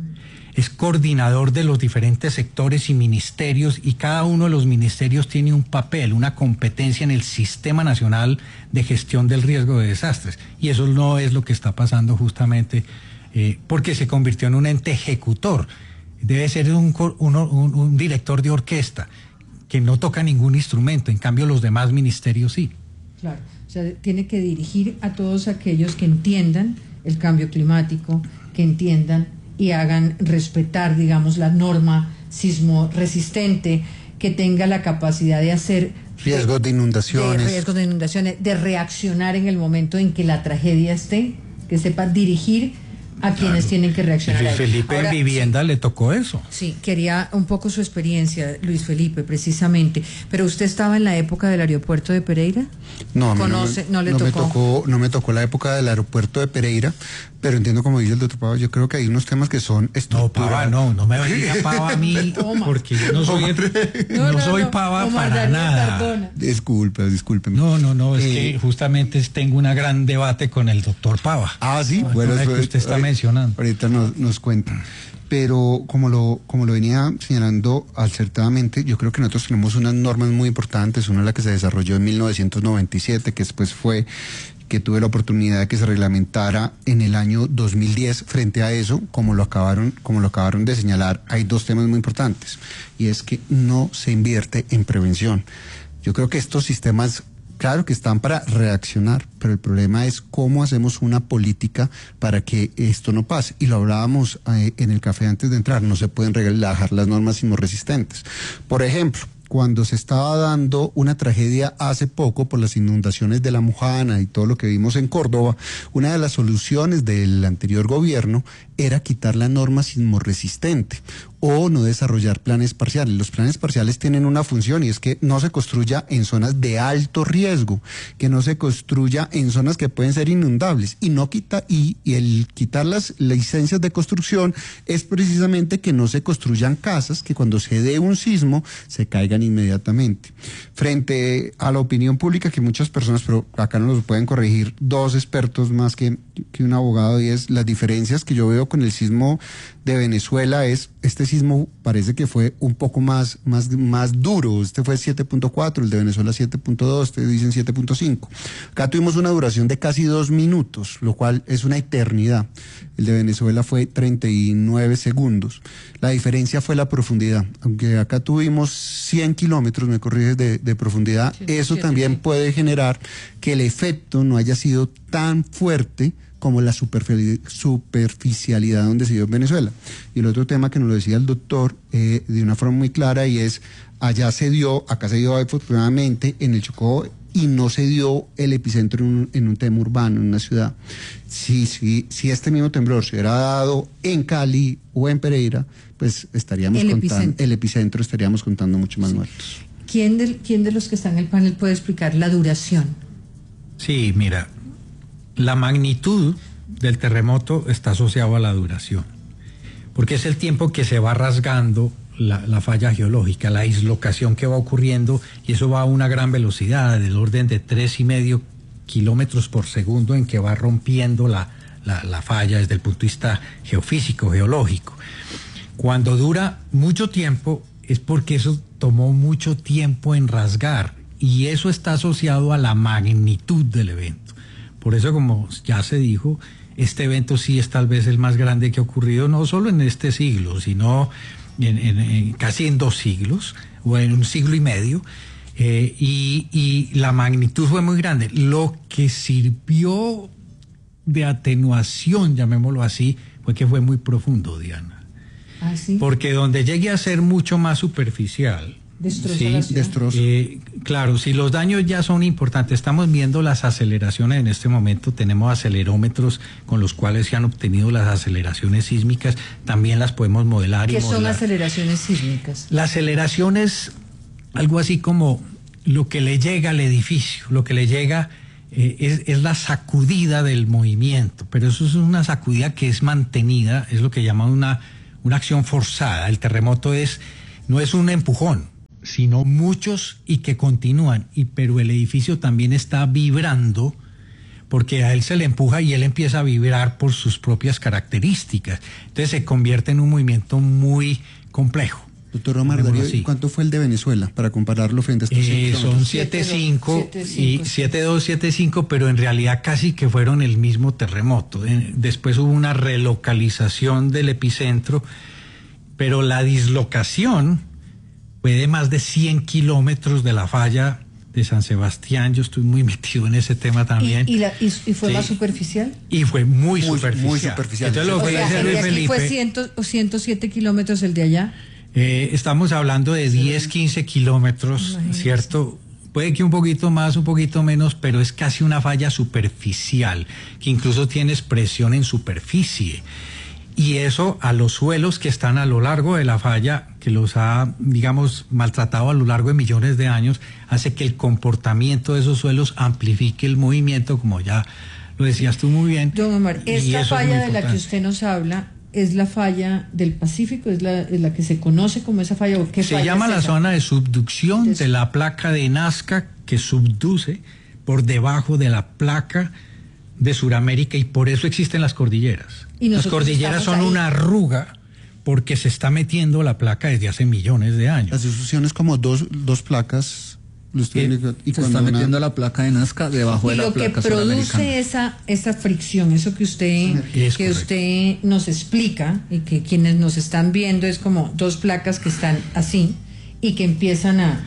Speaker 13: Es coordinador de los diferentes sectores y ministerios, y cada uno de los ministerios tiene un papel, una competencia en el Sistema Nacional de Gestión del Riesgo de Desastres. Y eso no es lo que está pasando justamente eh, porque se convirtió en un ente ejecutor. Debe ser un, un, un, un director de orquesta que no toca ningún instrumento, en cambio los demás ministerios sí.
Speaker 2: Claro, o sea, tiene que dirigir a todos aquellos que entiendan el cambio climático, que entiendan y hagan respetar, digamos, la norma sismo resistente, que tenga la capacidad de hacer
Speaker 14: riesgos de inundaciones,
Speaker 2: de riesgos de inundaciones, de reaccionar en el momento en que la tragedia esté, que sepa dirigir a quienes claro. tienen que reaccionar.
Speaker 13: Luis Felipe Ahora, en vivienda sí, le tocó eso.
Speaker 2: Sí, quería un poco su experiencia, Luis Felipe, precisamente. Pero usted estaba en la época del aeropuerto de Pereira.
Speaker 14: No,
Speaker 2: ¿Conoce?
Speaker 14: no,
Speaker 2: no, le
Speaker 14: no
Speaker 2: tocó.
Speaker 14: me tocó, no me tocó la época del aeropuerto de Pereira, pero entiendo como dice el doctor Pava, yo creo que hay unos temas que son estructurales.
Speaker 13: No, Pava, no, no me venga Pava a mí, porque yo no soy, no, no, no soy Pava no, para nada.
Speaker 14: Perdona. Disculpe, disculpe.
Speaker 13: No, no, no, es eh, que justamente tengo un gran debate con el doctor Pava.
Speaker 14: Ah, sí,
Speaker 13: no,
Speaker 14: bueno,
Speaker 13: eso, que usted está ahorita, mencionando.
Speaker 14: Ahorita nos, nos cuenta. Pero como lo, como lo venía señalando acertadamente, yo creo que nosotros tenemos unas normas muy importantes. Una es la que se desarrolló en mil novecientos noventa y siete, que después fue que tuve la oportunidad de que se reglamentara en el año dos mil diez. Frente a eso, como lo acabaron, como lo acabaron de señalar, hay dos temas muy importantes, y es que no se invierte en prevención. Yo creo que estos sistemas, claro que están para reaccionar, pero el problema es cómo hacemos una política para que esto no pase. Y lo hablábamos eh, en el café antes de entrar, no se pueden relajar las normas sismorresistentes. Por ejemplo, cuando se estaba dando una tragedia hace poco por las inundaciones de La Mojana y todo lo que vimos en Córdoba, una de las soluciones del anterior gobierno era quitar la norma sismorresistente o no desarrollar planes parciales. Los planes parciales tienen una función, y es que no se construya en zonas de alto riesgo, que no se construya en zonas que pueden ser inundables, y no quita y, y el quitar las licencias de construcción es precisamente que no se construyan casas que cuando se dé un sismo se caigan inmediatamente. Frente a la opinión pública, que muchas personas, pero acá nos lo pueden corregir dos expertos más que, que un abogado, y es las diferencias que yo veo con el sismo de Venezuela. Es este sismo parece que fue un poco más, más, más duro. Este fue siete punto cuatro, el de Venezuela siete punto dos, te dicen siete punto cinco. Acá tuvimos una duración de casi dos minutos, lo cual es una eternidad. El de Venezuela fue treinta y nueve segundos. La diferencia fue la profundidad. Aunque acá tuvimos cien kilómetros, me corriges, de, de profundidad, sí, eso sí, también sí. puede generar que el efecto no haya sido tan fuerte como la superficialidad donde se dio en Venezuela. Y el otro tema que nos lo decía el doctor eh, de una forma muy clara, y es, allá se dio, acá se dio afortunadamente en el Chocó, y no se dio el epicentro en un, en un tema urbano, en una ciudad. Si, si, si este mismo temblor se hubiera dado en Cali o en Pereira, pues estaríamos
Speaker 2: el
Speaker 14: contando,
Speaker 2: epicentro.
Speaker 14: el epicentro estaríamos contando mucho más sí. muertos.
Speaker 2: ¿Quién de, ¿Quién de los que están en el panel puede explicar la duración?
Speaker 13: Sí, mira, la magnitud del terremoto está asociado a la duración, porque es el tiempo que se va rasgando la, la falla geológica, la dislocación que va ocurriendo, y eso va a una gran velocidad, del orden de tres y medio kilómetros por segundo, en que va rompiendo la, la, la falla desde el punto de vista geofísico, geológico. Cuando dura mucho tiempo es porque eso tomó mucho tiempo en rasgar, y eso está asociado a la magnitud del evento. Por eso, como ya se dijo, este evento sí es tal vez el más grande que ha ocurrido, no solo en este siglo, sino en, en, en casi en dos siglos, o en un siglo y medio, eh, y, y la magnitud fue muy grande. Lo que sirvió de atenuación, llamémoslo así, fue que fue muy profundo, Diana.
Speaker 2: ¿Ah, sí?
Speaker 13: Porque donde llegue a ser mucho más superficial,
Speaker 2: Destroza
Speaker 13: sí,
Speaker 2: la ciudad.
Speaker 14: Destroza.
Speaker 13: Eh, claro, si los daños ya son importantes, estamos viendo las aceleraciones en este momento, tenemos acelerómetros con los cuales se han obtenido las aceleraciones sísmicas, también las podemos modelar.
Speaker 2: ¿Qué
Speaker 13: y
Speaker 2: son
Speaker 13: modelar.
Speaker 2: aceleraciones sísmicas?
Speaker 13: La aceleración es algo así como lo que le llega al edificio, lo que le llega eh, es, es la sacudida del movimiento, pero eso es una sacudida que es mantenida, es lo que llaman una, una acción forzada. El terremoto es, no es un empujón, sino muchos y que continúan, y pero el edificio también está vibrando porque a él se le empuja y él empieza a vibrar por sus propias características. Entonces se convierte en un movimiento muy complejo.
Speaker 14: Doctor Omar Darío, ¿cuánto fue el de Venezuela para compararlo frente a estos
Speaker 13: eh, Son siete punto cinco y siete punto dos, siete punto cinco, pero en realidad casi que fueron el mismo terremoto. Después hubo una relocalización del epicentro, pero la dislocación fue de más de cien kilómetros de la falla de San Sebastián. Yo estoy muy metido en ese tema también.
Speaker 2: ¿Y, y, la, y, y fue
Speaker 13: sí.
Speaker 2: más superficial?
Speaker 13: Y fue muy,
Speaker 14: muy
Speaker 13: superficial.
Speaker 14: Muy superficial.
Speaker 13: Entonces lo
Speaker 2: O
Speaker 13: que
Speaker 2: sea,
Speaker 13: dice
Speaker 2: el
Speaker 13: Luis
Speaker 2: de aquí
Speaker 13: Felipe,
Speaker 2: fue cien o ciento siete kilómetros el de allá.
Speaker 13: Eh, estamos hablando de diez, quince kilómetros,
Speaker 2: Imagínese.
Speaker 13: ¿cierto? Puede que un poquito más, un poquito menos, pero es casi una falla superficial, que incluso tiene expresión en superficie. Y eso a los suelos que están a lo largo de la falla, que los ha, digamos, maltratado a lo largo de millones de años, hace que el comportamiento de esos suelos amplifique el movimiento, como ya lo decías tú muy bien.
Speaker 2: Don Omar,
Speaker 13: y
Speaker 2: esta
Speaker 13: eso es
Speaker 2: falla
Speaker 13: muy
Speaker 2: de la que
Speaker 13: importante.
Speaker 2: usted nos habla es la falla del Pacífico, es la, es la que se conoce como esa falla. ¿O qué
Speaker 13: Se
Speaker 2: falla
Speaker 13: llama
Speaker 2: es
Speaker 13: la
Speaker 2: esa?
Speaker 13: zona de subducción de la placa de Nazca, que subduce por debajo de la placa de Sudamérica, y por eso existen las cordilleras.
Speaker 2: Y
Speaker 13: Las
Speaker 2: nosotros
Speaker 13: cordilleras son
Speaker 2: estamos ahí.
Speaker 13: una arruga porque se está metiendo la placa desde hace millones de años.
Speaker 14: La sustitución es como dos, dos placas. Lo estoy
Speaker 11: Eh,
Speaker 14: viendo, y
Speaker 11: se
Speaker 14: cuando
Speaker 11: está
Speaker 14: una-
Speaker 11: metiendo la placa de Nazca debajo
Speaker 2: Y
Speaker 11: de la
Speaker 2: lo que
Speaker 11: placa suramericana.
Speaker 2: produce esa, esa fricción, eso que usted,
Speaker 13: Es
Speaker 2: que
Speaker 13: correcto.
Speaker 2: usted nos explica y que quienes nos están viendo es como dos placas que están así y que empiezan a,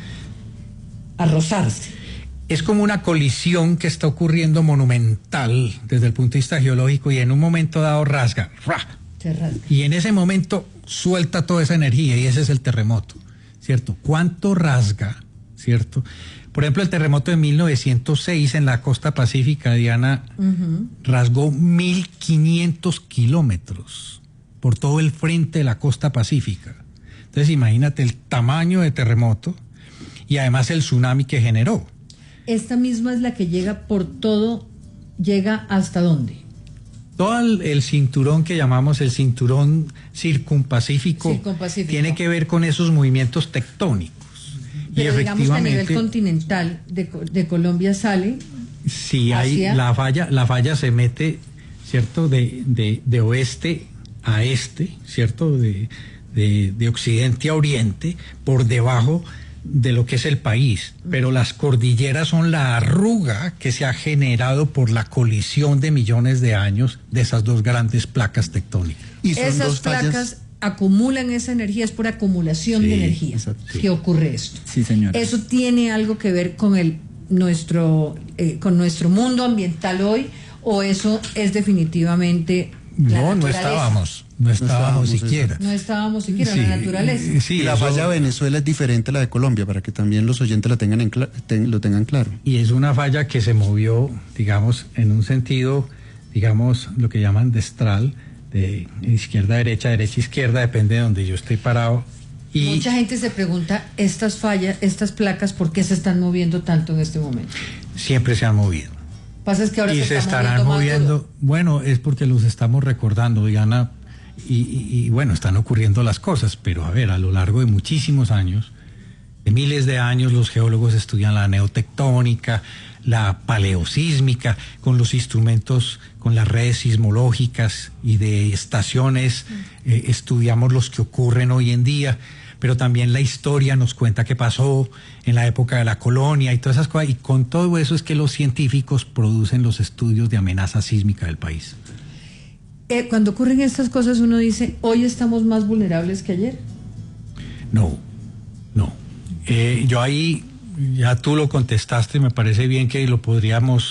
Speaker 2: a rozarse.
Speaker 13: Es como una colisión que está ocurriendo monumental desde el punto de vista geológico, y en un momento dado rasga. ¡Ra!
Speaker 2: Se rasga.
Speaker 13: Y en ese momento suelta toda esa energía, y ese es el terremoto, ¿cierto? ¿Cuánto rasga, cierto? Por ejemplo, el terremoto de mil novecientos seis en la costa pacífica, Diana,
Speaker 2: Ujú.
Speaker 13: rasgó mil quinientos kilómetros por todo el frente de la costa pacífica. Entonces imagínate el tamaño de terremoto y además el tsunami que generó.
Speaker 2: Esta misma es la que llega por todo, llega hasta dónde.
Speaker 13: Todo el, el cinturón que llamamos el cinturón circunpacífico,
Speaker 2: Circunpacífico.
Speaker 13: tiene que ver con esos movimientos tectónicos.
Speaker 2: Pero
Speaker 13: y
Speaker 2: digamos que a nivel
Speaker 13: efectivamente,
Speaker 2: continental de, Co- de Colombia sale.
Speaker 13: si hay
Speaker 2: hacia-
Speaker 13: la falla, la falla se mete, ¿cierto? De, de, de oeste a este, ¿cierto? De, de, de occidente a oriente, por debajo de lo que es el país, pero las cordilleras son la arruga que se ha generado por la colisión de millones de años de esas dos grandes placas tectónicas.
Speaker 14: Y son
Speaker 2: Esas
Speaker 14: dos fallas-
Speaker 2: placas acumulan esa energía, es por acumulación
Speaker 13: Sí,
Speaker 2: de energía
Speaker 14: exacto.
Speaker 2: que ocurre esto.
Speaker 11: Sí, señor.
Speaker 2: Eso tiene algo que ver con el nuestro eh, con nuestro mundo ambiental hoy, o eso es definitivamente la
Speaker 13: No, no
Speaker 2: naturaleza?
Speaker 13: estábamos, no estábamos
Speaker 14: estábamos,
Speaker 13: siquiera.
Speaker 2: No estábamos siquiera
Speaker 13: Sí,
Speaker 2: en la naturaleza.
Speaker 13: sí,
Speaker 14: y la
Speaker 13: eso-
Speaker 14: falla de Venezuela es diferente a la de Colombia, para que también los oyentes la tengan en cla- ten- lo tengan claro.
Speaker 13: Y es una falla que se movió, digamos, en un sentido, digamos, lo que llaman destral, de izquierda a derecha, derecha a izquierda, depende de donde yo estoy parado. Y
Speaker 2: Mucha gente se pregunta, estas fallas, estas placas, ¿por qué se están moviendo tanto en este momento?
Speaker 13: siempre se han movido.
Speaker 2: Pasa es que ahora
Speaker 13: Y
Speaker 2: se,
Speaker 13: se
Speaker 2: está
Speaker 13: estarán
Speaker 2: moviendo, más
Speaker 13: moviendo,
Speaker 2: duro.
Speaker 13: bueno, es porque los estamos recordando, Diana, y, y- y bueno, están ocurriendo las cosas, pero a ver, a lo largo de muchísimos años, de miles de años, los geólogos estudian la neotectónica, la paleosísmica, con los instrumentos, con las redes sismológicas y de estaciones, eh, estudiamos los que ocurren hoy en día, pero también la historia nos cuenta qué pasó en la época de la colonia y todas esas cosas, y con todo eso es que los científicos producen los estudios de amenaza sísmica del país.
Speaker 2: Eh, cuando ocurren estas cosas uno dice, hoy estamos más vulnerables que ayer.
Speaker 13: No, no. Eh, yo ahí, ya tú lo contestaste, me parece bien que lo podríamos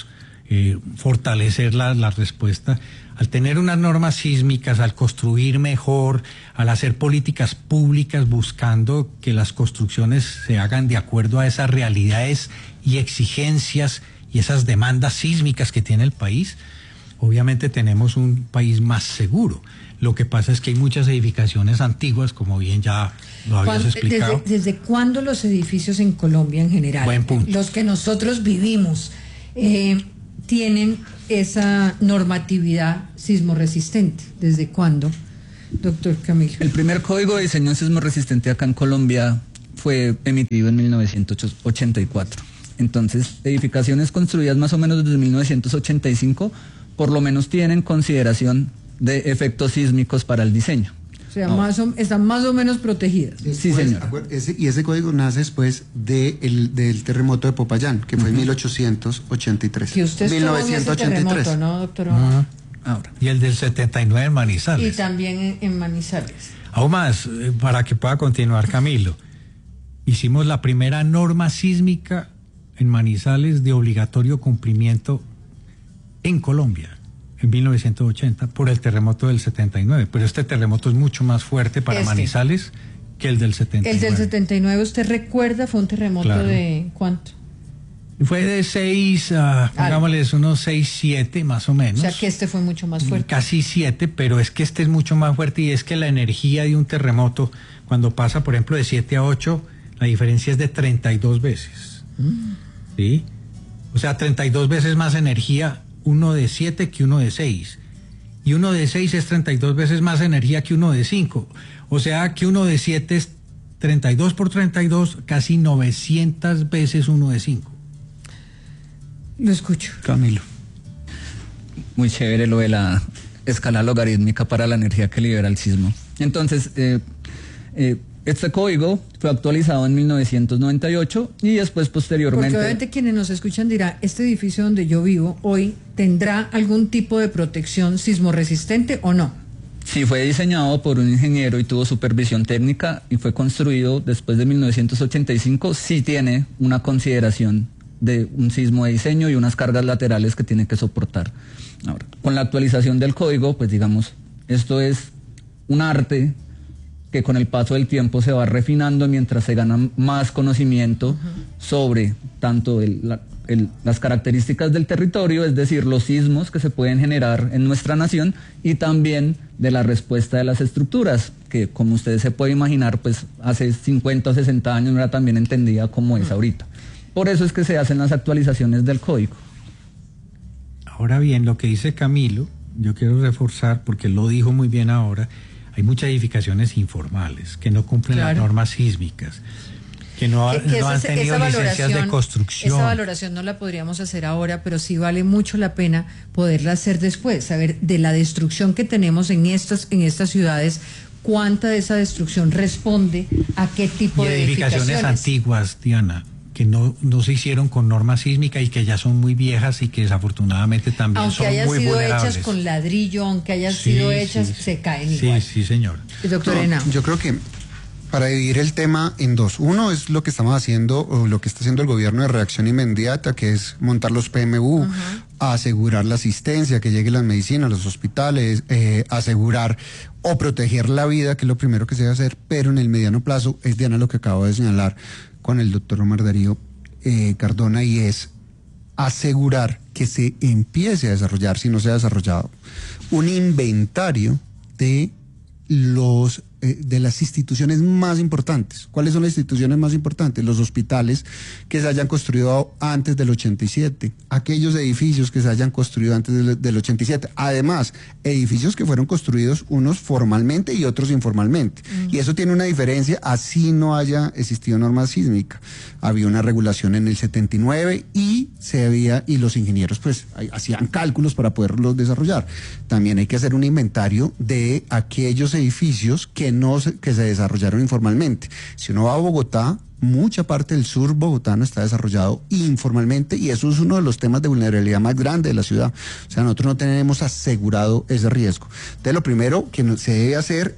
Speaker 13: eh, fortalecer la, la respuesta. Al tener unas normas sísmicas, al construir mejor, al hacer políticas públicas buscando que las construcciones se hagan de acuerdo a esas realidades y exigencias y esas demandas sísmicas que tiene el país, obviamente tenemos un país más seguro. Lo que pasa es que hay muchas edificaciones antiguas, como bien ya lo habías explicado.
Speaker 2: ¿Desde, desde cuándo los edificios en Colombia en general,
Speaker 13: Buen punto.
Speaker 2: los que nosotros vivimos, eh, tienen esa normatividad sismoresistente? ¿Desde cuándo, doctor Camilo?
Speaker 12: El primer código de diseño sismoresistente acá en Colombia fue emitido en mil novecientos ochenta y cuatro. Entonces, edificaciones construidas más o menos desde mil novecientos ochenta y cinco, por lo menos tienen consideración de efectos sísmicos para el diseño.
Speaker 2: O sea, más o, están más o menos protegidas.
Speaker 14: Después,
Speaker 12: sí, señor.
Speaker 14: Ese, y ese código nace después de el, del terremoto de Popayán, que fue en uh-huh. mil ochocientos ochenta y tres.
Speaker 2: Que usted
Speaker 14: mil novecientos ochenta y tres.
Speaker 2: Terremoto, ¿no, doctor?
Speaker 13: Uh-huh. Ahora. Y el del setenta y nueve en Manizales.
Speaker 2: Y también en, en Manizales.
Speaker 13: Aún más, eh, para que pueda continuar Camilo, hicimos la primera norma sísmica en Manizales de obligatorio cumplimiento en Colombia, en mil novecientos ochenta, por el terremoto del setenta y nueve. Pero este terremoto es mucho más fuerte para este. Manizales que el del setenta y nueve.
Speaker 2: El del setenta y nueve, ¿usted recuerda? Fue un terremoto claro. de ¿cuánto?
Speaker 13: Fue de seis, uh, pongámosles unos seis, siete más o menos.
Speaker 2: O sea que este fue mucho más fuerte.
Speaker 13: Casi siete, pero es que este es mucho más fuerte, y es que la energía de un terremoto, cuando pasa, por ejemplo, de siete a ocho, la diferencia es de treinta y dos veces. Mm. ¿Sí? O sea, treinta y dos veces más energía uno de siete que uno de seis. Y uno de seis es treinta y dos veces más energía que uno de cinco. O sea que uno de siete es treinta y dos por treinta y dos, casi novecientas veces uno de cinco.
Speaker 2: Lo escucho.
Speaker 13: Camilo.
Speaker 12: Muy chévere lo de la escala logarítmica para la energía que libera el sismo. Entonces, eh, eh, este código fue actualizado en mil novecientos noventa y ocho y después posteriormente...
Speaker 2: Porque obviamente quienes nos escuchan dirán, este edificio donde yo vivo hoy, ¿tendrá algún tipo de protección sismoresistente o no?
Speaker 12: Sí, fue diseñado por un ingeniero y tuvo supervisión técnica y fue construido después de mil novecientos ochenta y cinco. Sí tiene una consideración de un sismo de diseño y unas cargas laterales que tiene que soportar. Ahora, con la actualización del código, pues digamos, esto es un arte que con el paso del tiempo se va refinando mientras se gana más conocimiento uh-huh. sobre tanto el, la, el, las características del territorio, es decir, los sismos que se pueden generar en nuestra nación, y también de la respuesta de las estructuras, que como ustedes se pueden imaginar, pues hace cincuenta o sesenta años no era tan bien entendida como uh-huh. es ahorita. Por eso es que se hacen las actualizaciones del código.
Speaker 13: Ahora bien, lo que dice Camilo, yo quiero reforzar, porque lo dijo muy bien ahora, hay muchas edificaciones informales que no cumplen claro. las normas sísmicas, que no, que, que no han tenido licencias de construcción.
Speaker 2: Esa valoración no la podríamos hacer ahora, pero sí vale mucho la pena poderla hacer después, saber de la destrucción que tenemos en estas, en estas ciudades, cuánta de esa destrucción responde a qué tipo
Speaker 13: y
Speaker 2: de edificaciones.
Speaker 13: edificaciones antiguas, Diana, que no, no se hicieron con norma sísmica y que ya son muy viejas y que desafortunadamente también
Speaker 2: aunque
Speaker 13: son muy vulnerables.
Speaker 2: Aunque hayan sido hechas con ladrillo, aunque hayan sí, sido hechas,
Speaker 13: sí,
Speaker 2: se caen
Speaker 13: sí,
Speaker 2: igual.
Speaker 13: Sí, sí, señor.
Speaker 2: Doctor
Speaker 14: no,
Speaker 2: Henao.
Speaker 14: Yo creo que para dividir el tema en dos. Uno es lo que estamos haciendo, o lo que está haciendo el gobierno de reacción inmediata, que es montar los P M U, uh-huh. asegurar la asistencia, que lleguen las medicinas a los hospitales, eh, asegurar o proteger la vida, que es lo primero que se debe hacer, pero en el mediano plazo es, Diana, lo que acabo de señalar con el doctor Omar Darío eh, Cardona, y es asegurar que se empiece a desarrollar, si no se ha desarrollado, un inventario de los eh, de las instituciones más importantes. ¿Cuáles son las instituciones más importantes? Los hospitales que se hayan construido antes del ochenta y siete, aquellos edificios que se hayan construido antes del, del ochenta y siete, además, edificios que fueron construidos unos formalmente y otros informalmente. Uh-huh. Y eso tiene una diferencia, así no haya existido norma sísmica. Había una regulación en el setenta y nueve y se había, y los ingenieros pues hacían cálculos para poderlos desarrollar. También hay que hacer un inventario de aquellos edificios que no se, que se desarrollaron informalmente. Si uno va a Bogotá, mucha parte del sur bogotano está desarrollado informalmente, y eso es uno de los temas de vulnerabilidad más grande de la ciudad. O sea, nosotros no tenemos asegurado ese riesgo. Entonces, lo primero que se debe hacer es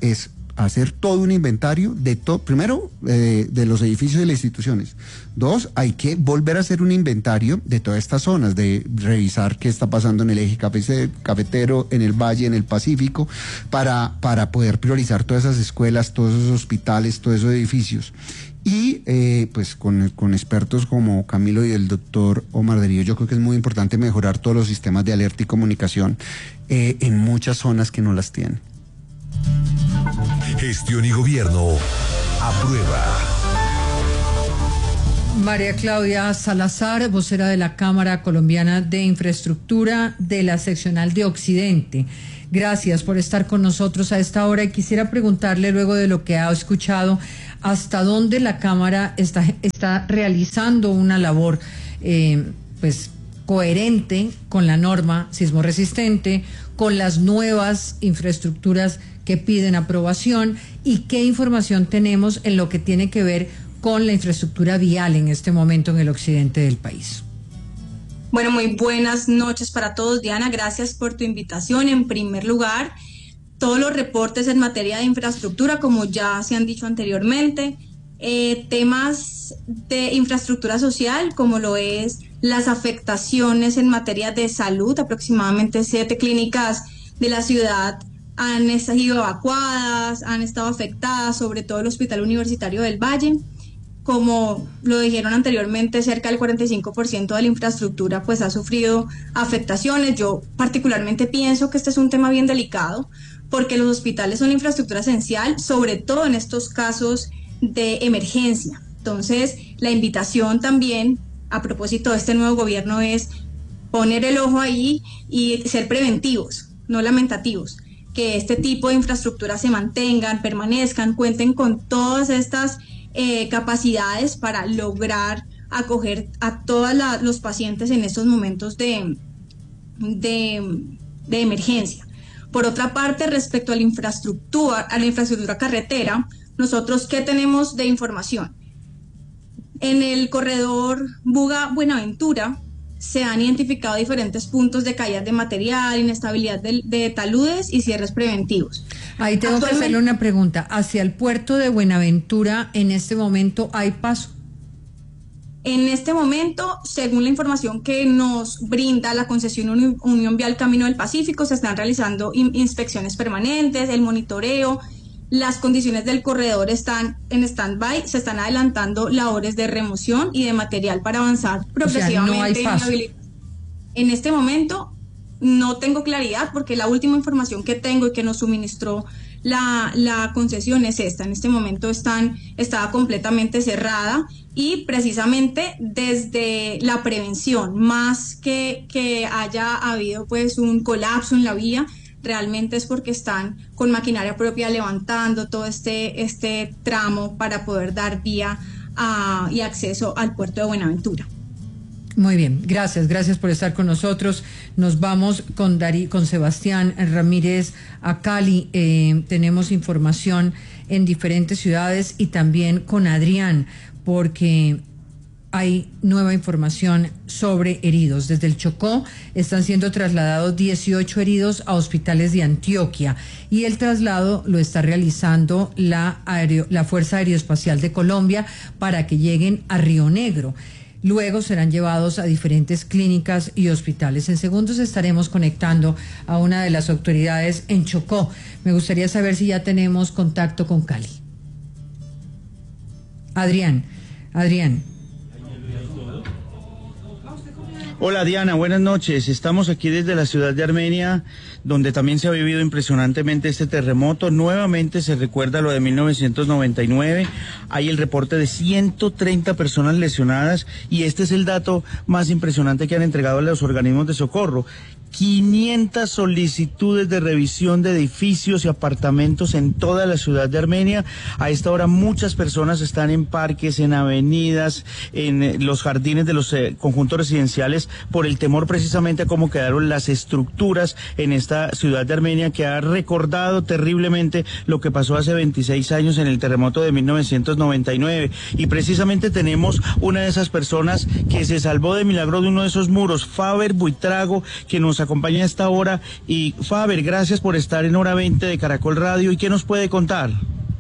Speaker 14: hacer todo un inventario de todo, primero, eh, de los edificios y las instituciones. Dos, hay que volver a hacer un inventario de todas estas zonas, de revisar qué está pasando en el eje cafetero, en el Valle, en el Pacífico, para, para poder priorizar todas esas escuelas, todos esos hospitales, todos esos edificios. Y eh, pues con, con expertos como Camilo y el doctor Omar Derillo, yo creo que es muy importante mejorar todos los sistemas de alerta y comunicación eh, en muchas zonas que no las tienen.
Speaker 3: Gestión y gobierno aprueba.
Speaker 2: María Claudia Salazar, vocera de la Cámara Colombiana de Infraestructura de la Seccional de Occidente. Gracias por estar con nosotros a esta hora y quisiera preguntarle, luego de lo que ha escuchado, hasta dónde la Cámara está, está realizando una labor eh, pues coherente con la norma sismo resistente, con las nuevas infraestructuras que piden aprobación, y qué información tenemos en lo que tiene que ver con la infraestructura vial en este momento en el occidente del país.
Speaker 15: Bueno, muy buenas noches para todos, Diana. Gracias por tu invitación. En primer lugar, todos los reportes en materia de infraestructura, como ya se han dicho anteriormente, eh, temas de infraestructura social, como lo es las afectaciones en materia de salud. Aproximadamente siete clínicas de la ciudad han sido evacuadas, han estado afectadas, sobre todo el Hospital Universitario del Valle. Como lo dijeron anteriormente, cerca del cuarenta y cinco por ciento de la infraestructura pues ha sufrido afectaciones. Yo particularmente pienso que este es un tema bien delicado, porque los hospitales son infraestructura esencial, sobre todo en estos casos de emergencia. Entonces, la invitación también, a propósito de este nuevo gobierno, es poner el ojo ahí y ser preventivos, no lamentativos. Que este tipo de infraestructura se mantengan, permanezcan, cuenten con todas estas eh, capacidades para lograr acoger a todos los pacientes en estos momentos de, de, de emergencia. Por otra parte, respecto a la infraestructura, a la infraestructura carretera, nosotros, ¿qué tenemos de información? En el corredor Buga-Buenaventura se han identificado diferentes puntos de caídas de material, inestabilidad de, de taludes y cierres preventivos.
Speaker 2: Ahí tengo que hacerle una pregunta. ¿Hacia el puerto de Buenaventura en este momento hay paso?
Speaker 15: En este momento, según la información que nos brinda la concesión Uni- Unión Vial Camino del Pacífico, se están realizando in- inspecciones permanentes, el monitoreo. Las condiciones del corredor están en stand-by, se están adelantando labores de remoción y de material para avanzar progresivamente.
Speaker 2: O sea, no hay paso.
Speaker 15: En, en este momento no tengo claridad, porque la última información que tengo y que nos suministró la, la concesión es esta. En este momento están, estaba completamente cerrada, y precisamente desde la prevención, más que que haya habido pues un colapso en la vía, realmente es porque están con maquinaria propia levantando todo este, este tramo para poder dar vía a, y acceso al puerto de Buenaventura.
Speaker 2: Muy bien, gracias, gracias por estar con nosotros. Nos vamos con Dari, con Sebastián Ramírez a Cali. Eh, tenemos información en diferentes ciudades y también con Adrián, porque hay nueva información sobre heridos. Desde el Chocó están siendo trasladados dieciocho heridos a hospitales de Antioquia, y el traslado lo está realizando la, aereo, la Fuerza Aeroespacial de Colombia para que lleguen a Río Negro. Luego serán llevados a diferentes clínicas y hospitales. En segundos estaremos conectando a una de las autoridades en Chocó. Me gustaría saber si ya tenemos contacto con Cali. Adrián, Adrián.
Speaker 16: Hola Diana, buenas noches. Estamos aquí desde la ciudad de Armenia, donde también se ha vivido impresionantemente este terremoto. Nuevamente se recuerda lo de mil novecientos noventa y nueve. Hay el reporte de ciento treinta personas lesionadas, y este es el dato más impresionante que han entregado los organismos de socorro. quinientas solicitudes de revisión de edificios y apartamentos en toda la ciudad de Armenia. A esta hora muchas personas están en parques, en avenidas, en eh, los jardines de los eh, conjuntos residenciales, por el temor precisamente a cómo quedaron las estructuras en esta ciudad de Armenia, que ha recordado terriblemente lo que pasó hace veintiséis años en el terremoto de mil novecientos noventa y nueve. Y precisamente tenemos una de esas personas que se salvó de milagro de uno de esos muros, Faber Buitrago, que nos nos acompaña a esta hora. Y Faber, gracias por estar en Hora veinte de Caracol Radio. ¿Y qué nos puede contar?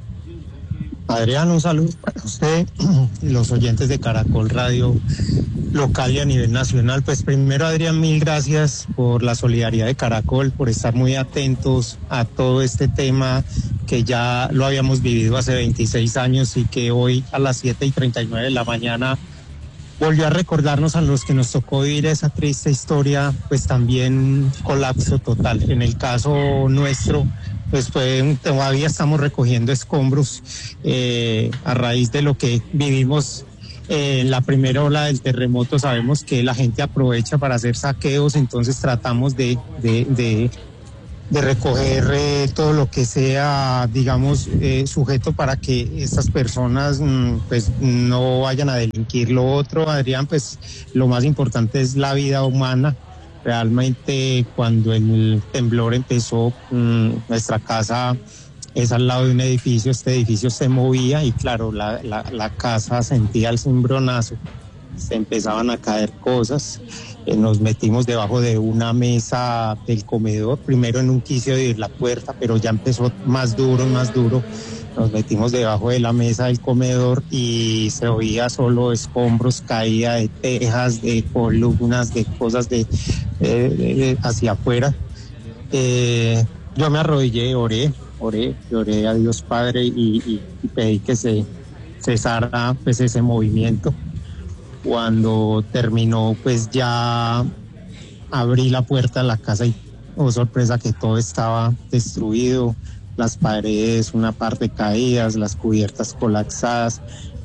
Speaker 17: Adrián, un saludo para usted y los oyentes de Caracol Radio local y a nivel nacional. Pues primero, Adrián, mil gracias por la solidaridad de Caracol, por estar muy atentos a todo este tema que ya lo habíamos vivido hace veintiséis años y que hoy a las siete y treinta y nueve de la mañana volvió a recordarnos a los que nos tocó vivir esa triste historia, pues también colapso total. En el caso nuestro, pues fue, todavía estamos recogiendo escombros eh, a raíz de lo que vivimos eh, en la primera ola del terremoto. Sabemos que la gente aprovecha para hacer saqueos, entonces tratamos de, de, de, de recoger eh, todo lo que sea, digamos, eh, sujeto para que estas personas mm, pues no vayan a delinquir. Lo otro, Adrián, pues lo más importante es la vida humana. Realmente cuando el temblor empezó, mmm, nuestra casa es al lado de un edificio, este edificio se movía y claro, la, la, la casa sentía el cimbronazo, se empezaban a caer cosas, eh, nos metimos debajo de una mesa del comedor, primero en un quicio de ir la puerta, pero ya empezó más duro, más duro. Nos metimos debajo de la mesa del comedor y se oía solo escombros, caída de tejas, de columnas, de cosas de, de, de, de hacia afuera. Eh, yo me arrodillé, oré, oré, oré a Dios Padre y, y, y pedí que se cesara pues ese movimiento. Cuando terminó, pues ya abrí la puerta de la casa y, oh sorpresa, que todo estaba destruido. Las paredes, una parte caídas, las cubiertas colapsadas.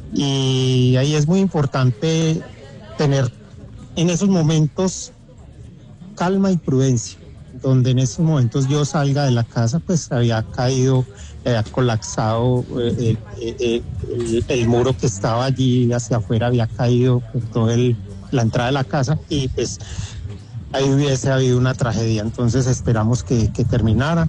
Speaker 17: Y ahí es muy importante tener en esos momentos calma y prudencia, donde en esos momentos yo salga de la casa, pues había caído, había colapsado eh, eh, eh, el, el muro que estaba allí hacia afuera, había caído por toda la entrada de la casa y pues ahí hubiese habido una tragedia. Entonces esperamos que, que terminara.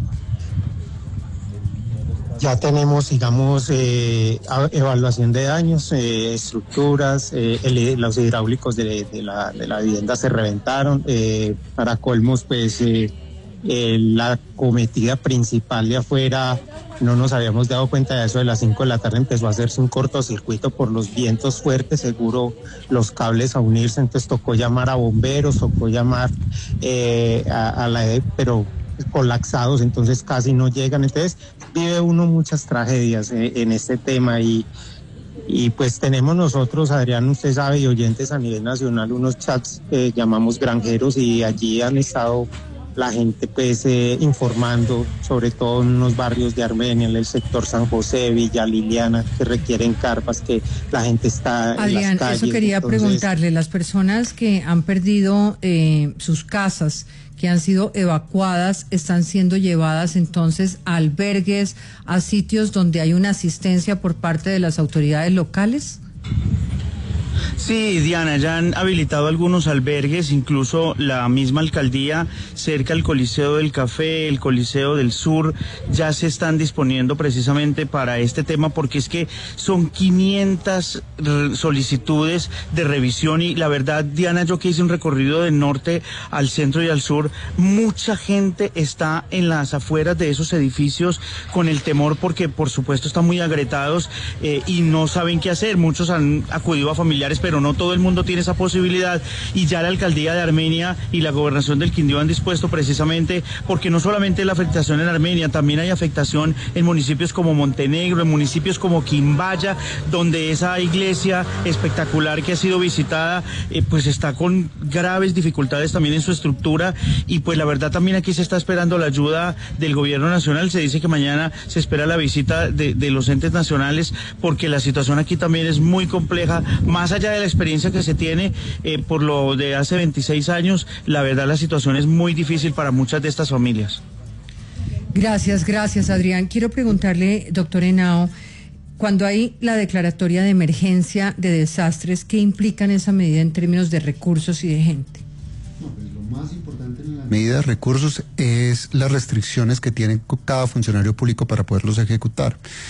Speaker 17: Ya tenemos, digamos, eh, evaluación de daños, eh, estructuras, eh, el, los hidráulicos de, de, la, de la vivienda se reventaron. Eh, para colmos, pues eh, eh, la cometida principal de afuera, no nos habíamos dado cuenta de eso, de las cinco de la tarde empezó a hacerse un cortocircuito por los vientos fuertes, seguro los cables a unirse, entonces tocó llamar a bomberos, tocó llamar eh, a, a la E D, pero colapsados, entonces casi no llegan. Entonces vive uno muchas tragedias eh, en este tema y, y pues tenemos nosotros, Adrián, usted sabe, y oyentes a nivel nacional, unos chats que llamamos granjeros y allí han estado la gente pues eh, informando, sobre todo en unos barrios de Armenia, en el sector San José, Villa Liliana, que requieren carpas, que la gente está
Speaker 2: Adrián,
Speaker 17: en las calles.
Speaker 2: Eso quería entonces preguntarle, las personas que han perdido eh, sus casas, que han sido evacuadas, están siendo llevadas entonces a albergues, a sitios donde hay una asistencia por parte de las autoridades locales.
Speaker 16: Sí, Diana, ya han habilitado algunos albergues, incluso la misma alcaldía cerca al Coliseo del Café, el Coliseo del Sur, ya se están disponiendo precisamente para este tema, porque es que son quinientas solicitudes de revisión y la verdad, Diana, yo que hice un recorrido del norte al centro y al sur, mucha gente está en las afueras de esos edificios con el temor porque por supuesto están muy agrietados eh, y no saben qué hacer. Muchos han acudido a familiares, pero no todo el mundo tiene esa posibilidad y ya la alcaldía de Armenia y la gobernación del Quindío han dispuesto precisamente porque no solamente la afectación en Armenia, también hay afectación en municipios como Montenegro, en municipios como Quimbaya, donde esa iglesia espectacular que ha sido visitada eh, pues está con graves dificultades también en su estructura y pues la verdad también aquí se está esperando la ayuda del gobierno nacional. Se dice que mañana se espera la visita de, de los entes nacionales porque la situación aquí también es muy compleja, más allá de la experiencia que se tiene eh, por lo de hace veintiséis años, la verdad la situación es muy difícil para muchas de estas familias.
Speaker 2: Gracias, gracias Adrián. Quiero preguntarle, doctor Henao, cuando hay la declaratoria de emergencia de desastres, ¿qué implican esa medida en términos de recursos y de gente?
Speaker 14: No, pues lo más importante en la medida de recursos es las restricciones que tiene cada funcionario público para poderlos ejecutar.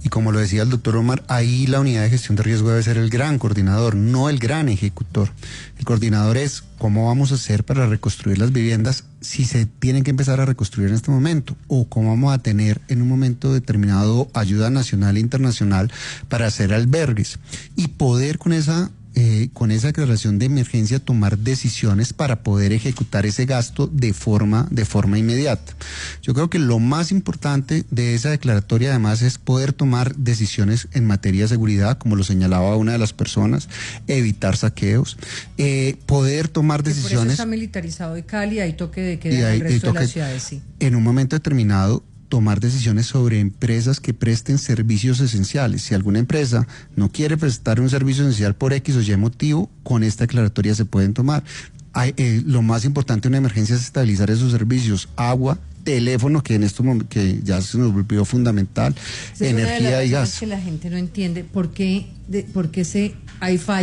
Speaker 14: Y como lo decía el doctor Omar, ahí la unidad de gestión de riesgo debe ser el gran coordinador, no el gran ejecutor. El coordinador es cómo vamos a hacer para reconstruir las viviendas si se tienen que empezar a reconstruir en este momento, o cómo vamos a tener en un momento determinado ayuda nacional e internacional para hacer albergues y poder con esa Eh, con esa declaración de emergencia tomar decisiones para poder ejecutar ese gasto de forma, de forma inmediata. Yo creo que lo más importante de esa declaratoria además es poder tomar decisiones en materia de seguridad, como lo señalaba una de las personas, evitar saqueos, eh, poder tomar decisiones.
Speaker 2: Por eso está militarizado y Cali, hay toque de queda
Speaker 14: y hay,
Speaker 2: en el resto
Speaker 14: toque,
Speaker 2: de las ciudades, sí.
Speaker 14: En un momento determinado, tomar decisiones sobre empresas que presten servicios esenciales. Si alguna empresa no quiere prestar un servicio esencial por X o Y motivo, con esta declaratoria se pueden tomar. Hay, eh, lo más importante en una emergencia es estabilizar esos servicios, agua, teléfono, que en estos momentos que ya se nos volvió fundamental,
Speaker 2: Es
Speaker 14: energía y gas.
Speaker 2: Que la gente no entiende por qué, de, por qué se hay fallas